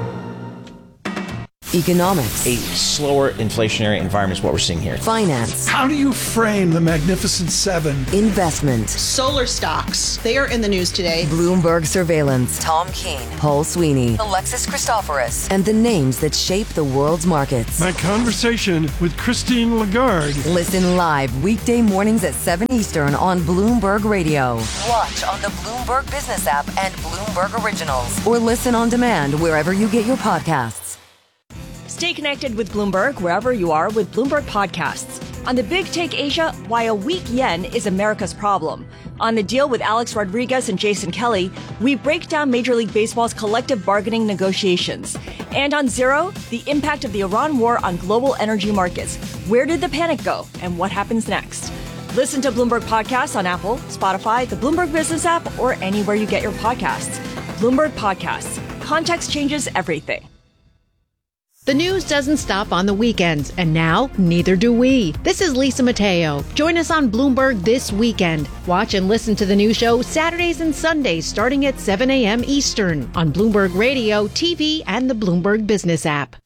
Economics. A slower inflationary environment is what we're seeing here. Finance. How do you frame the Magnificent Seven? Investment. Solar stocks. They are in the news today. Bloomberg surveillance. Tom Keene. Paul Sweeney. Alexis Christoforous. And the names that shape the world's markets. My conversation with Christine Lagarde. Listen live weekday mornings at seven Eastern on Bloomberg Radio. Watch on the Bloomberg Business app and Bloomberg Originals. Or listen on demand wherever you get your podcasts. Stay connected with Bloomberg wherever you are with Bloomberg Podcasts. On the Big Take Asia, why a weak yen is America's problem. On The Deal with Alex Rodriguez and Jason Kelly, we break down Major League Baseball's collective bargaining negotiations. And on Zero, the impact of the Iran war on global energy markets. Where did the panic go and what happens next? Listen to Bloomberg Podcasts on Apple, Spotify, the Bloomberg Business app, or anywhere you get your podcasts. Bloomberg Podcasts. Context changes everything. The news doesn't stop on the weekends, and now neither do we. This is Lisa Mateo. Join us on Bloomberg this weekend. Watch and listen to the new show Saturdays and Sundays starting at seven a.m. Eastern on Bloomberg Radio, T V, and the Bloomberg Business app.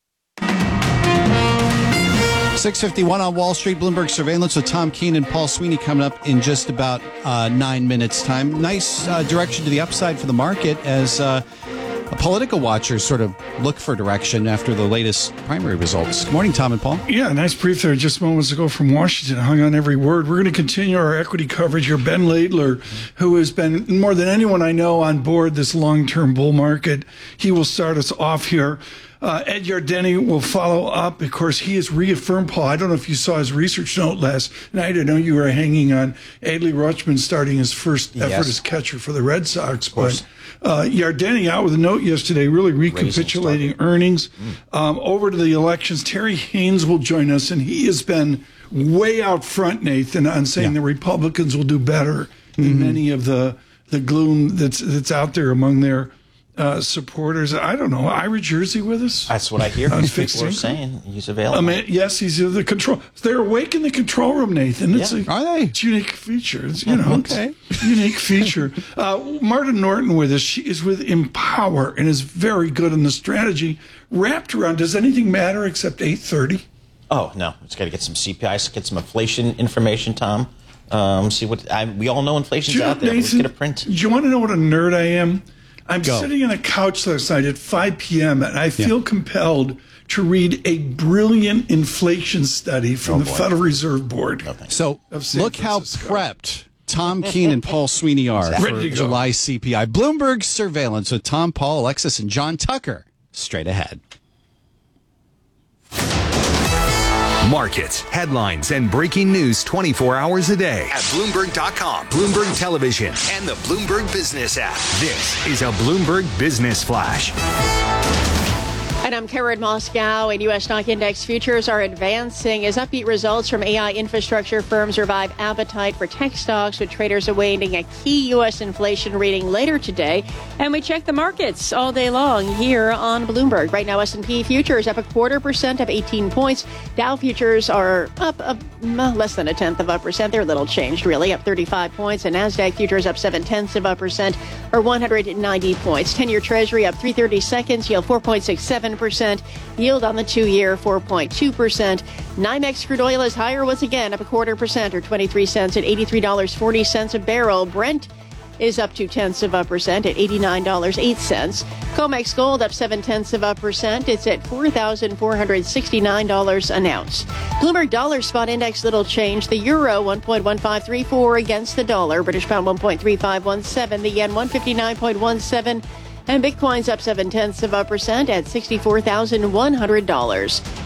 six fifty-one on Wall Street, Bloomberg Surveillance with Tom Keene and Paul Sweeney coming up in just about uh, nine minutes' time. Nice uh, direction to the upside for the market as uh, political watchers sort of look for direction after the latest primary results. Good morning, Tom and Paul. Yeah, nice brief there just moments ago from Washington. Hung on every word. We're going to continue our equity coverage here. Ben Laidler, who has been more than anyone I know on board this long-term bull market, he will start us off here. Uh, Ed Yardeni will follow up. Of course, he has reaffirmed, Paul, I don't know if you saw his research note last night. I know you were hanging on Adley Rutschman starting his first yes. effort as catcher for the Red Sox. But uh, Yardeni out with a note yesterday, really recapitulating earnings. Mm. Um, over to the elections, Terry Haynes will join us, and he has been way out front, Nathan, on saying yeah. the Republicans will do better mm-hmm. in many of the, the gloom that's, that's out there among their Uh, supporters. I don't know. Ira Jersey with us? That's what I hear. People are saying he's available. I mean, yes, he's in the control. They're awake in the control room, Nathan. It's yeah. a, are they? It's a unique feature. It's, you know, okay. It's a unique feature. Uh, Marta Norton with us. She is with Empower and is very good in the strategy wrapped around. Does anything matter except eight thirty? Oh no, it's got to get some C P I, get some inflation information, Tom. Um, see what I, we all know inflation's out there. Nathan, Let's get a print. Do you want to know what a nerd I am? I'm Go. sitting on a couch last night at five p.m. and I feel yeah. compelled to read a brilliant inflation study from oh, the boy. Federal Reserve Board. No, so look Francisco. how prepped Tom Keene and Paul Sweeney are Ready for to go. July C P I. Bloomberg Surveillance with Tom, Paul, Alexis, and John Tucker. Straight ahead. Markets, headlines, and breaking news twenty-four hours a day at Bloomberg dot com, Bloomberg Television, and the Bloomberg Business app. This is a Bloomberg Business Flash. And I'm Karen Moscow, and U S stock index futures are advancing as upbeat results from A I infrastructure firms revive appetite for tech stocks, with traders awaiting a key U S inflation reading later today. And we check the markets all day long here on Bloomberg. Right now, S and P futures up a quarter percent, up eighteen points. Dow futures are up a, less than a tenth of a percent. They're a little changed, really, up thirty-five points. And NASDAQ futures up seven tenths of a percent, or one hundred ninety points. ten-year Treasury up three thirty-seconds, yield four point six seven percent. Yield on the two-year, four point two percent. NYMEX crude oil is higher once again, up a quarter percent, or twenty-three cents at eighty-three dollars and forty cents a barrel. Brent is up two tenths of a percent at eighty-nine dollars and eight cents. COMEX gold up seven tenths of a percent. It's at four thousand four hundred sixty-nine dollars an ounce. Bloomberg dollar spot index little change. The euro one point one five three four against the dollar. British pound one point three five one seven. The yen one fifty-nine point one seven. And Bitcoin's up seven tenths of a percent at sixty-four thousand one hundred dollars.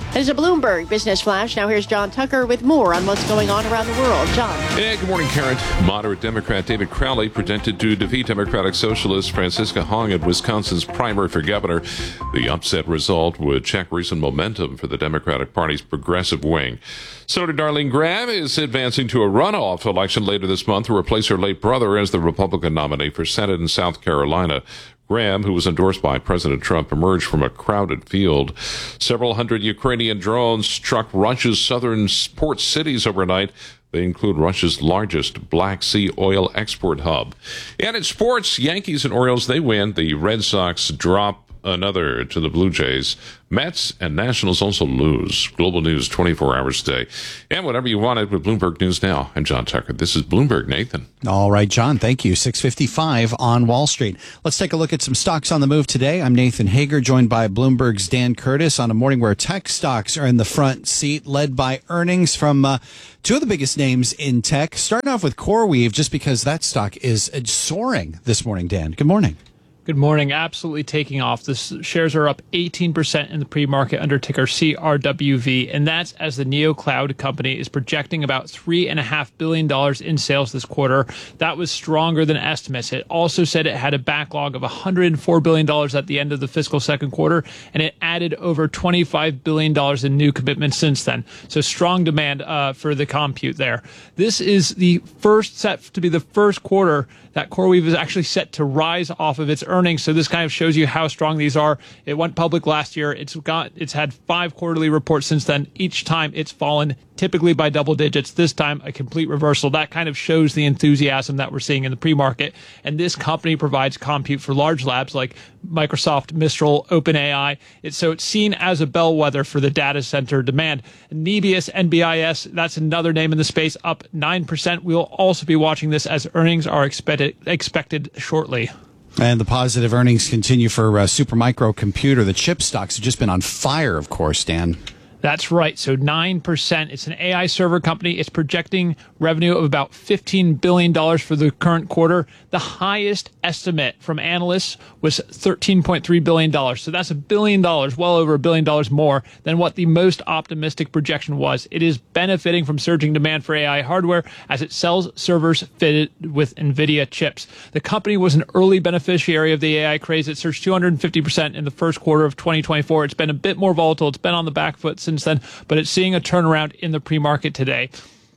That is a Bloomberg Business Flash. Now here's John Tucker with more on what's going on around the world. John. Yeah, good morning, Karen. Moderate Democrat David Crowley projected to defeat Democratic Socialist Francisca Hong in Wisconsin's primary for governor. The upset result would check recent momentum for the Democratic Party's progressive wing. Senator Darlene Graham is advancing to a runoff election later this month to replace her late brother as the Republican nominee for Senate in South Carolina. Graham, who was endorsed by President Trump, emerged from a crowded field. Several hundred Ukrainian drones struck Russia's southern port cities overnight. They include Russia's largest Black Sea oil export hub. And in sports, Yankees and Orioles, they win. The Red Sox drop another to the Blue Jays. Mets and Nationals also lose. Global news twenty-four hours a day. And whatever you wanted with Bloomberg News Now. I'm John Tucker. This is Bloomberg, Nathan. All right, John, thank you. six fifty-five on Wall Street. Let's take a look at some stocks on the move today. I'm Nathan Hager, joined by Bloomberg's Dan Curtis on a morning where tech stocks are in the front seat, led by earnings from uh, two of the biggest names in tech. Starting off with CoreWeave, just because that stock is soaring this morning, Dan. Good morning. Good morning. Absolutely taking off. The shares are up eighteen percent in the pre-market under ticker C R W V, and that's as the NeoCloud company is projecting about three point five billion dollars in sales this quarter. That was stronger than estimates. It also said it had a backlog of one hundred four billion dollars at the end of the fiscal second quarter, and it added over twenty-five billion dollars in new commitments since then. So strong demand uh, for the compute there. This is the first set to be the first quarter that CoreWeave is actually set to rise off of its earnings. So this kind of shows you how strong these are. It went public last year. It's got, it's had five quarterly reports since then. Each time it's fallen, typically by double digits. This time, a complete reversal. That kind of shows the enthusiasm that we're seeing in the pre-market. And this company provides compute for large labs like Microsoft, Mistral, OpenAI. It's, so it's seen as a bellwether for the data center demand. Nebius, N B I S, that's another name in the space, up nine percent. We'll also be watching this as earnings are expected expected shortly. And the positive earnings continue for uh, Supermicro Computer. The chip stocks have just been on fire, of course, Dan. That's right. So nine percent. It's an A I server company. It's projecting revenue of about fifteen billion dollars for the current quarter. The highest estimate from analysts was thirteen point three billion dollars. So that's a billion dollars, well over a billion dollars more than what the most optimistic projection was. It is benefiting from surging demand for A I hardware as it sells servers fitted with NVIDIA chips. The company was an early beneficiary of the A I craze. It surged two hundred fifty percent in the first quarter of twenty twenty-four. It's been a bit more volatile. It's been on the back foot since then, but it's seeing a turnaround in the pre-market today.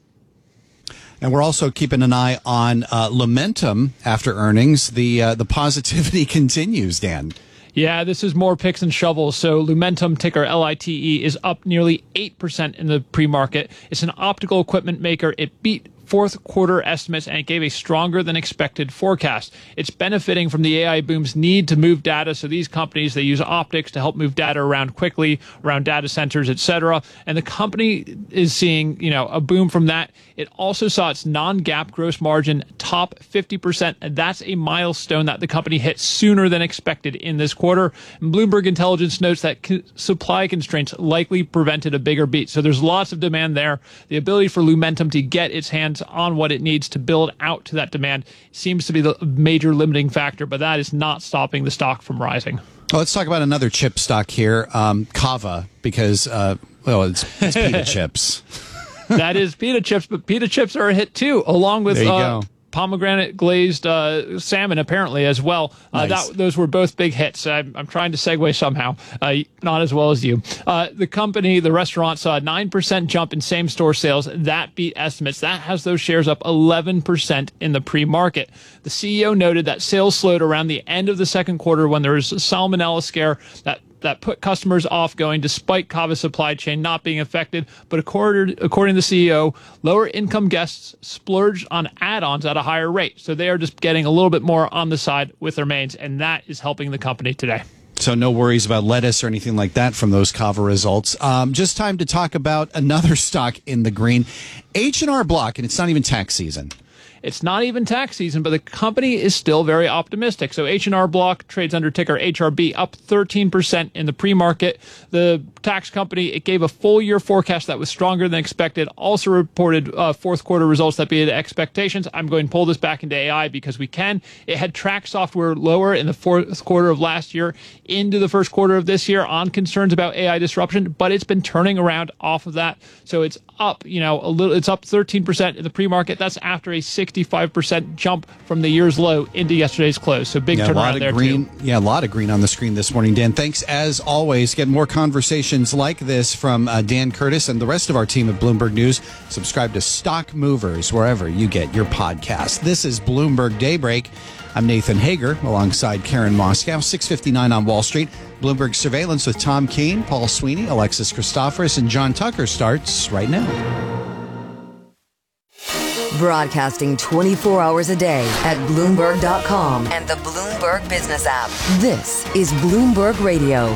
And we're also keeping an eye on uh, Lumentum after earnings. The uh, the positivity continues, Dan. Yeah, this is more picks and shovels. So Lumentum, ticker L I T E, is up nearly eight percent in the pre-market. It's an optical equipment maker. It beat fourth quarter estimates and it gave a stronger than expected forecast. It's benefiting from the A I boom's need to move data. So these companies, they use optics to help move data around quickly, around data centers, et cetera. And the company is seeing, you know, a boom from that. It also saw its non-GAAP gross margin top fifty percent. And that's a milestone that the company hit sooner than expected in this quarter. And Bloomberg Intelligence notes that co- supply constraints likely prevented a bigger beat. So there's lots of demand there. The ability for Lumentum to get its hands on what it needs to build out to that demand seems to be the major limiting factor, but that is not stopping the stock from rising. Well, let's talk about another chip stock here, um, Kava, because, uh, well, it's, it's pita chips. That is pita chips, but pita chips are a hit too, along with there you uh, go. pomegranate glazed uh, salmon, apparently, as well. Uh, Nice. that, those were both big hits. I'm, I'm trying to segue somehow, uh, not as well as you. Uh, the company, the restaurant, saw a nine percent jump in same-store sales. That beat estimates. That has those shares up eleven percent in the pre-market. The C E O noted that sales slowed around the end of the second quarter when there was a salmonella scare that that put customers off going despite Kava's supply chain not being affected. But according, according to the C E O, lower income guests splurged on add-ons at a higher rate. So they are just getting a little bit more on the side with their mains, and that is helping the company today. So no worries about lettuce or anything like that from those Kava results. Um, just time to talk about another stock in the green, H and R Block, and it's not even tax season. It's not even tax season, but the company is still very optimistic. So H and R Block trades under ticker H R B, up thirteen percent in the pre-market. The tax company, it gave a full year forecast that was stronger than expected, also reported uh, fourth quarter results that beat expectations. I'm going to pull this back into A I because we can. It had tracked software lower in the fourth quarter of last year into the first quarter of this year on concerns about A I disruption, but it's been turning around off of that. So it's up, you know, a little, it's up thirteen percent in the pre-market. That's after a sixty-five percent jump from the year's low into yesterday's close. So big yeah, turnaround there green, too. Yeah, a lot of green on the screen this morning, Dan. Thanks as always. Get more conversations like this from uh, Dan Curtis and the rest of our team at Bloomberg News. Subscribe to Stock Movers wherever you get your podcast. This is Bloomberg Daybreak. I'm Nathan Hager alongside Karen Moscow, six fifty-nine on Wall Street. Bloomberg Surveillance with Tom Keene, Paul Sweeney, Alexis Christoforous, and John Tucker starts right now. Broadcasting twenty-four hours a day at Bloomberg dot com and the Bloomberg Business app. This is Bloomberg Radio.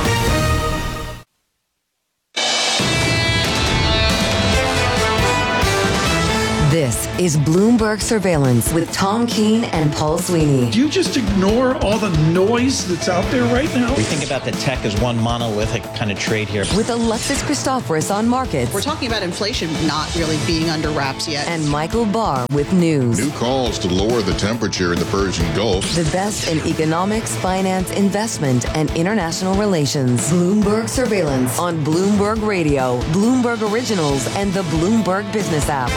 This is Bloomberg Surveillance with Tom Keene and Paul Sweeney. Do you just ignore all the noise that's out there right now? We think about the tech as one monolithic kind of trade here. With Alexis Christoforous on markets. We're talking about inflation not really being under wraps yet. And Michael Barr with news. New calls to lower the temperature in the Persian Gulf. The best in economics, finance, investment, and international relations. Bloomberg Surveillance on Bloomberg Radio, Bloomberg Originals, and the Bloomberg Business app.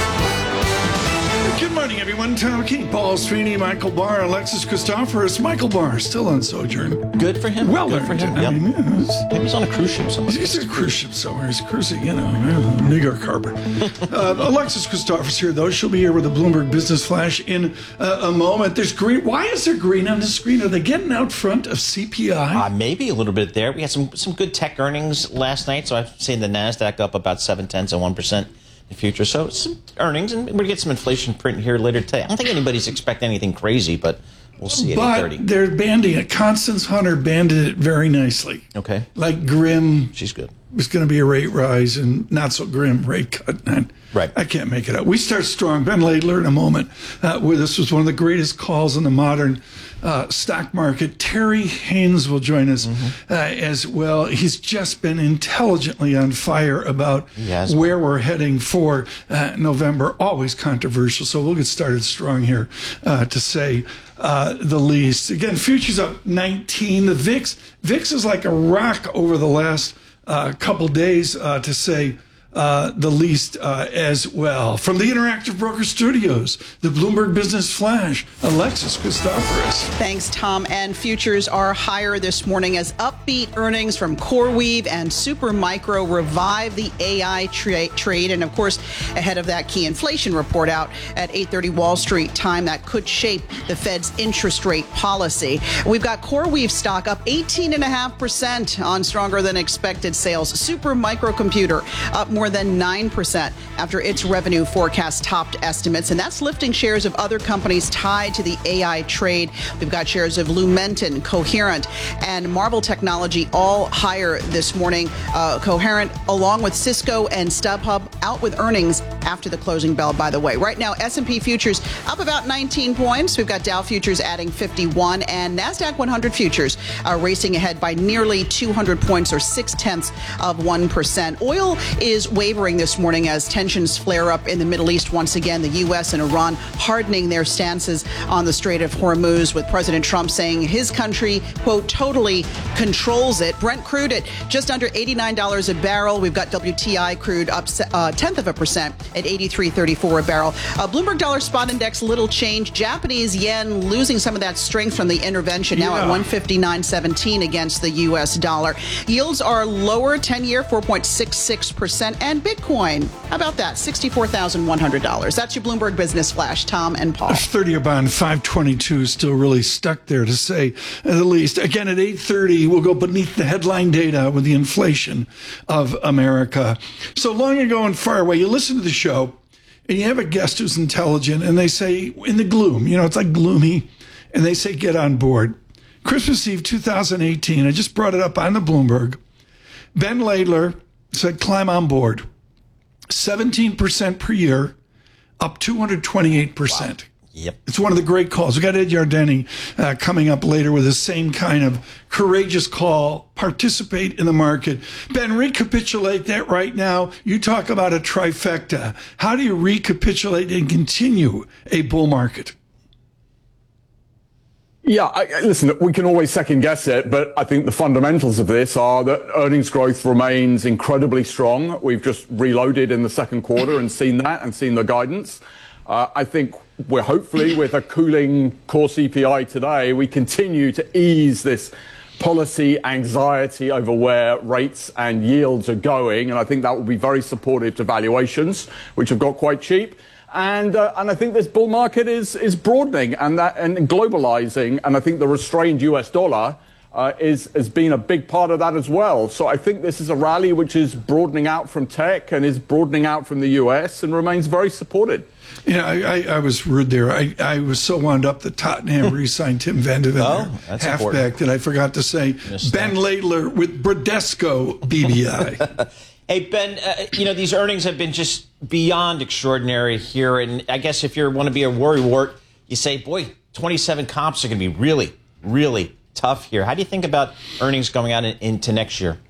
Good morning, everyone. Tom Keene, Paul Sweeney, Michael Barr, Alexis Christoforous. Michael Barr still on sojourn. Good for him. Well, good for him. I Yep. mean, yeah, it's- Maybe he's on a cruise ship somewhere. He's on a cruise ship somewhere. He's cruising, you know, nigger carpet. uh, Alexis Christoforous here, though. She'll be here with a Bloomberg Business Flash in uh, a moment. There's green. Why is there green on the screen? Are they getting out front of C P I? Uh, maybe a little bit there. We had some some good tech earnings last night, so I've seen the NASDAQ up about seven tenths and one percent. Future. So some earnings, and we're going to get some inflation print here later today. I don't think anybody's expecting anything crazy, but we'll see at eight thirty. But they're banding it. Constance Hunter banded it very nicely. Okay. Like grim. She's good. It's going to be a rate rise and not so grim rate cut. And right. I can't make it up. We start strong. Ben Laidler in a moment. Uh, where this was one of the greatest calls in the modern uh, stock market. Terry Haynes will join us mm-hmm. uh, as well. He's just been intelligently on fire about yes. where we're heading for uh, November. Always controversial. So we'll get started strong here uh, to say uh, the least. Again, futures up nineteen. The V I X, V I X is like a rock over the last uh, couple days uh, to say Uh, the least uh, as well. From the Interactive Broker Studios, the Bloomberg Business Flash, Alexis Christoforous. Thanks, Tom. And futures are higher this morning as upbeat earnings from CoreWeave and Supermicro revive the A I tra- trade. And of course, ahead of that key inflation report out at eight thirty Wall Street time that could shape the Fed's interest rate policy. We've got CoreWeave stock up eighteen point five percent on stronger than expected sales. Supermicro Computer up more than nine percent after its revenue forecast topped estimates. And that's lifting shares of other companies tied to the A I trade. We've got shares of Lumentum, Coherent, and Marvell Technology all higher this morning. Uh, Coherent, along with Cisco and StubHub, out with earnings after the closing bell, by the way. Right now, S and P futures up about nineteen points. We've got Dow futures adding fifty-one, and NASDAQ one hundred futures are racing ahead by nearly two hundred points, or six tenths of one percent. Oil is wavering this morning as tensions flare up in the Middle East once again. The U S and Iran hardening their stances on the Strait of Hormuz, with President Trump saying his country, quote, totally controls it. Brent crude at just under eighty-nine dollars a barrel. We've got W T I crude up a uh, tenth of a percent at eighty-three thirty-four a barrel. Uh, Bloomberg Dollar Spot Index, little change. Japanese yen losing some of that strength from the intervention, now yeah. at one fifty-nine seventeen against the U S dollar. Yields are lower, ten-year four point six six percent, and Bitcoin, how about that, sixty-four thousand one hundred dollars. That's your Bloomberg Business Flash. Tom and Paul. thirty-year bond five twenty-two still really stuck there, to say the least. Again, at eight thirty, we'll go beneath the headline data with the inflation of America. So long ago and far away, you listen to the show and you have a guest who's intelligent and they say, in the gloom, you know, it's like gloomy, and they say, get on board. Christmas Eve two thousand eighteen, I just brought it up on the Bloomberg. Ben Laidler said, climb on board. seventeen percent per year up two hundred twenty-eight percent. Wow. Yep. It's one of the great calls. We got Ed Yardeni uh, coming up later with the same kind of courageous call. Participate in the market. Ben, recapitulate that right now. You talk about a trifecta. How do you recapitulate and continue a bull market? Yeah, I, listen, we can always second guess it, but I think the fundamentals of this are that earnings growth remains incredibly strong. We've just reloaded in the second quarter and seen that and seen the guidance. Uh, I think we're hopefully with a cooling core C P I today, we continue to ease this policy anxiety over where rates and yields are going. And I think that will be very supportive to valuations, which have got quite cheap. And uh, and I think this bull market is is broadening and that and globalizing. And I think the restrained U S dollar uh, is has been a big part of that as well. So I think this is a rally which is broadening out from tech and is broadening out from the U S and remains very supported. Yeah, I, I, I was rude there. I, I was so wound up that Tottenham re-signed Tim Van de Ven, oh, that's halfback, important. that I forgot to say Ben Laidler with Bradesco B B I. Hey, Ben, uh, you know, these earnings have been just beyond extraordinary here. And I guess if you want to be a worrywart, you say, boy, twenty-seven comps are going to be really, really tough here. How do you think about earnings going out in, into next year?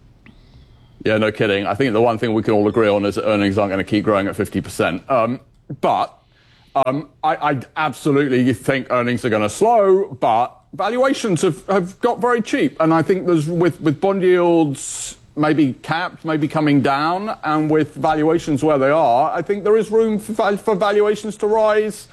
Yeah, no kidding. I think the one thing we can all agree on is that earnings aren't going to keep growing at fifty percent. Um, but um, I, I absolutely think earnings are going to slow, but valuations have, have got very cheap. And I think there's with, with bond yields maybe capped, maybe coming down, and with valuations where they are, I think there is room for, for valuations to rise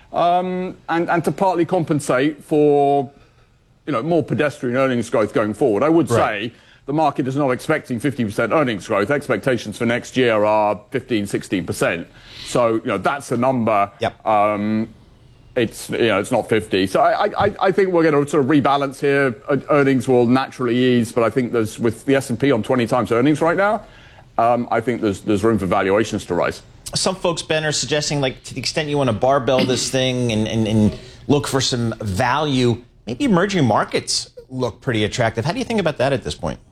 um, and, and to partly compensate for, you know, more pedestrian earnings growth going forward. I would Right. say the market is not expecting fifty percent earnings growth. Expectations for next year are fifteen, sixteen percent. So, you know, that's a number. Yep. Um, It's, you know, it's not fifty. So I, I, I think we're going to sort of rebalance here. Earnings will naturally ease, but I think there's, with the S and P on twenty times earnings right now, um, I think there's there's room for valuations to rise. Some folks, Ben, are suggesting, like, to the extent you want to barbell this thing and, and, and look for some value, maybe emerging markets look pretty attractive. How do you think about that at this point?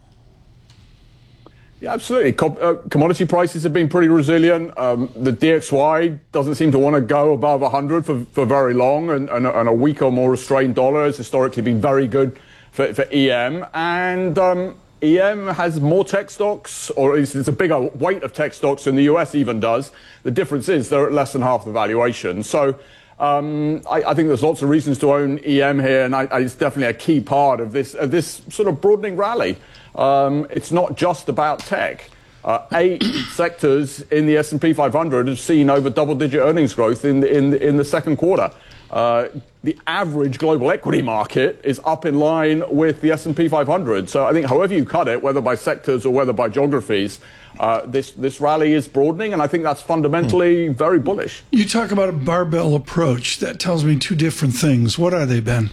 Yeah, absolutely. Com- uh, commodity prices have been pretty resilient. Um, the D X Y doesn't seem to want to go above one hundred for, for very long, and, and, and a weaker, more restrained dollar has historically been very good for, for E M. And um, E M has more tech stocks, or at least it's a bigger weight of tech stocks than the U S even does. The difference is they're at less than half the valuation. So um, I, I think there's lots of reasons to own E M here, and I, I, it's definitely a key part of this, of this sort of broadening rally. Um, it's not just about tech. Uh, eight sectors in the S and P five hundred have seen over double-digit earnings growth in the, in the, in the second quarter. Uh, the average global equity market is up in line with the S and P five hundred. So I think however you cut it, whether by sectors or whether by geographies, uh, this, this rally is broadening, and I think that's fundamentally very bullish. You talk about a barbell approach. That tells me two different things. What are they, Ben?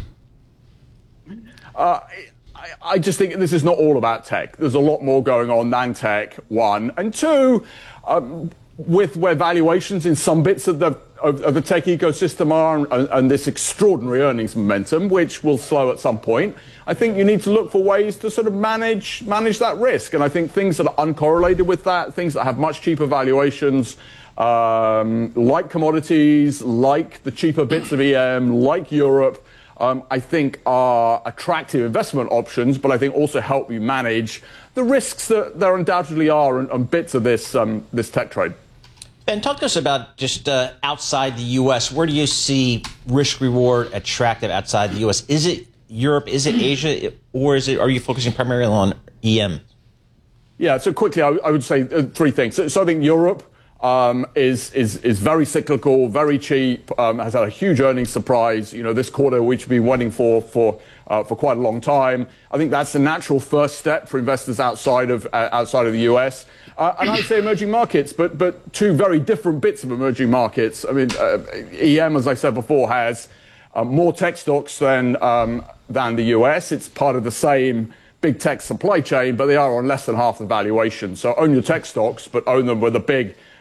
Uh, I just think this is not all about tech. There's a lot more going on than tech, one. And two, um, with where valuations in some bits of the of, of the tech ecosystem are and, and this extraordinary earnings momentum, which will slow at some point, I think you need to look for ways to sort of manage manage that risk. And I think things that are uncorrelated with that, things that have much cheaper valuations, um, like commodities, like the cheaper bits of E M, like Europe, Um, I think are attractive investment options, but I think also help you manage the risks that there undoubtedly are on, on bits of this um, this tech trade. Ben, talk to us about just uh, outside the U S. Where do you see risk reward attractive outside the U S? Is it Europe? Is it Asia? Or is it? Are you focusing primarily on E M? Yeah. So quickly, I, I would say uh, three things. So, so I think Europe Um, is is is very cyclical, very cheap, um, has had a huge earnings surprise, you know, this quarter, which we've been waiting for for uh, for quite a long time. I think that's the natural first step for investors outside of uh, outside of the U S. Uh, and I'd say emerging markets, but but two very different bits of emerging markets. I mean, uh, E M, as I said before, has uh, more tech stocks than um, than the U S. It's part of the same big tech supply chain, but they are on less than half the valuation. So own your tech stocks, but own them with a big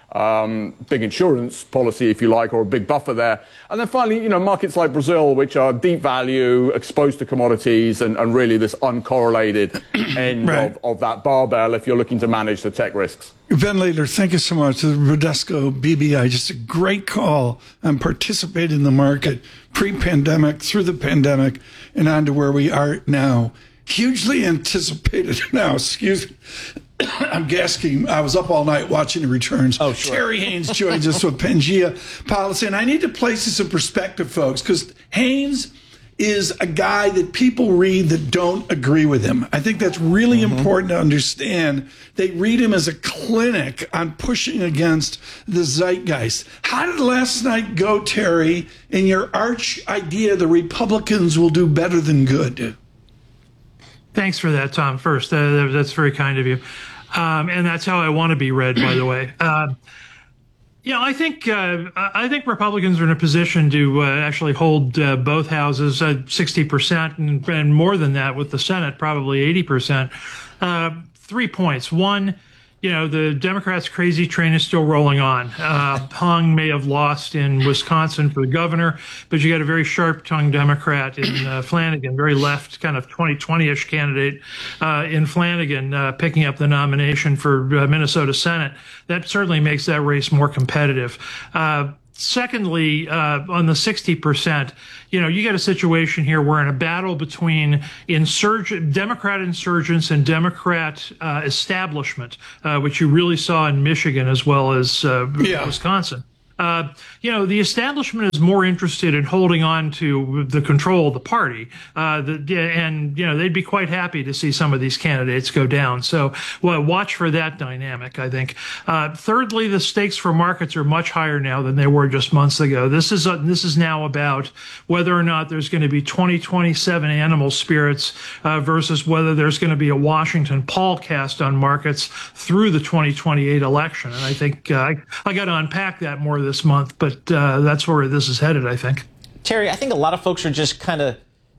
um, big insurance policy, if you like, or a big buffer there. And then finally, you know, markets like Brazil, which are deep value, exposed to commodities, and, and really this uncorrelated end right. of, of that barbell if you're looking to manage the tech risks. Ben Laidler, thank you so much. The Bradesco B B I, just a great call on participating in the market pre-pandemic, through the pandemic, and on to where we are now. Hugely anticipated now, excuse me. I'm gasking. I was up all night watching the returns. Oh, sure. Terry Haynes joins us with Pangea Policy. And I need to place this in perspective, folks, because Haynes is a guy that people read that don't agree with him. I think that's really mm-hmm. important to understand. They read him as a clinic on pushing against the zeitgeist. How did last night go, Terry, in your arch idea the Republicans will do better than good? Thanks for that, Tom. First, uh, that's very kind of you. Um, and that's how I want to be read, by the way. Uh, you know, I think uh, I think Republicans are in a position to uh, actually hold uh, both houses at sixty percent and, and more than that with the Senate, probably eighty percent. Uh, three points. One, you know, the Democrats' crazy train is still rolling on. Uh, Hung may have lost in Wisconsin for the governor, but you got a very sharp-tongued Democrat in uh, Flanagan, very left, kind of twenty twenty-ish candidate uh, in Flanagan, uh, picking up the nomination for uh, Minnesota Senate. That certainly makes that race more competitive. Uh, Secondly, uh, on the sixty percent, you know, you got a situation here where in a battle between insurgent, Democrat insurgents and Democrat uh, establishment, uh, which you really saw in Michigan as well as uh, yeah. Wisconsin. Uh, you know, the establishment is more interested in holding on to the control of the party. Uh, the, and, you know, they'd be quite happy to see some of these candidates go down. So well, watch for that dynamic, I think. Uh, thirdly, the stakes for markets are much higher now than they were just months ago. This is, a, this is now about whether or not there's going to be twenty twenty-seven animal spirits uh, versus whether there's going to be a Washington Paul cast on markets through the twenty twenty-eight election. And I think uh, I, I got to unpack that more this month, but uh, that's where this is headed, I think. Terry, I think a lot of folks are just kind of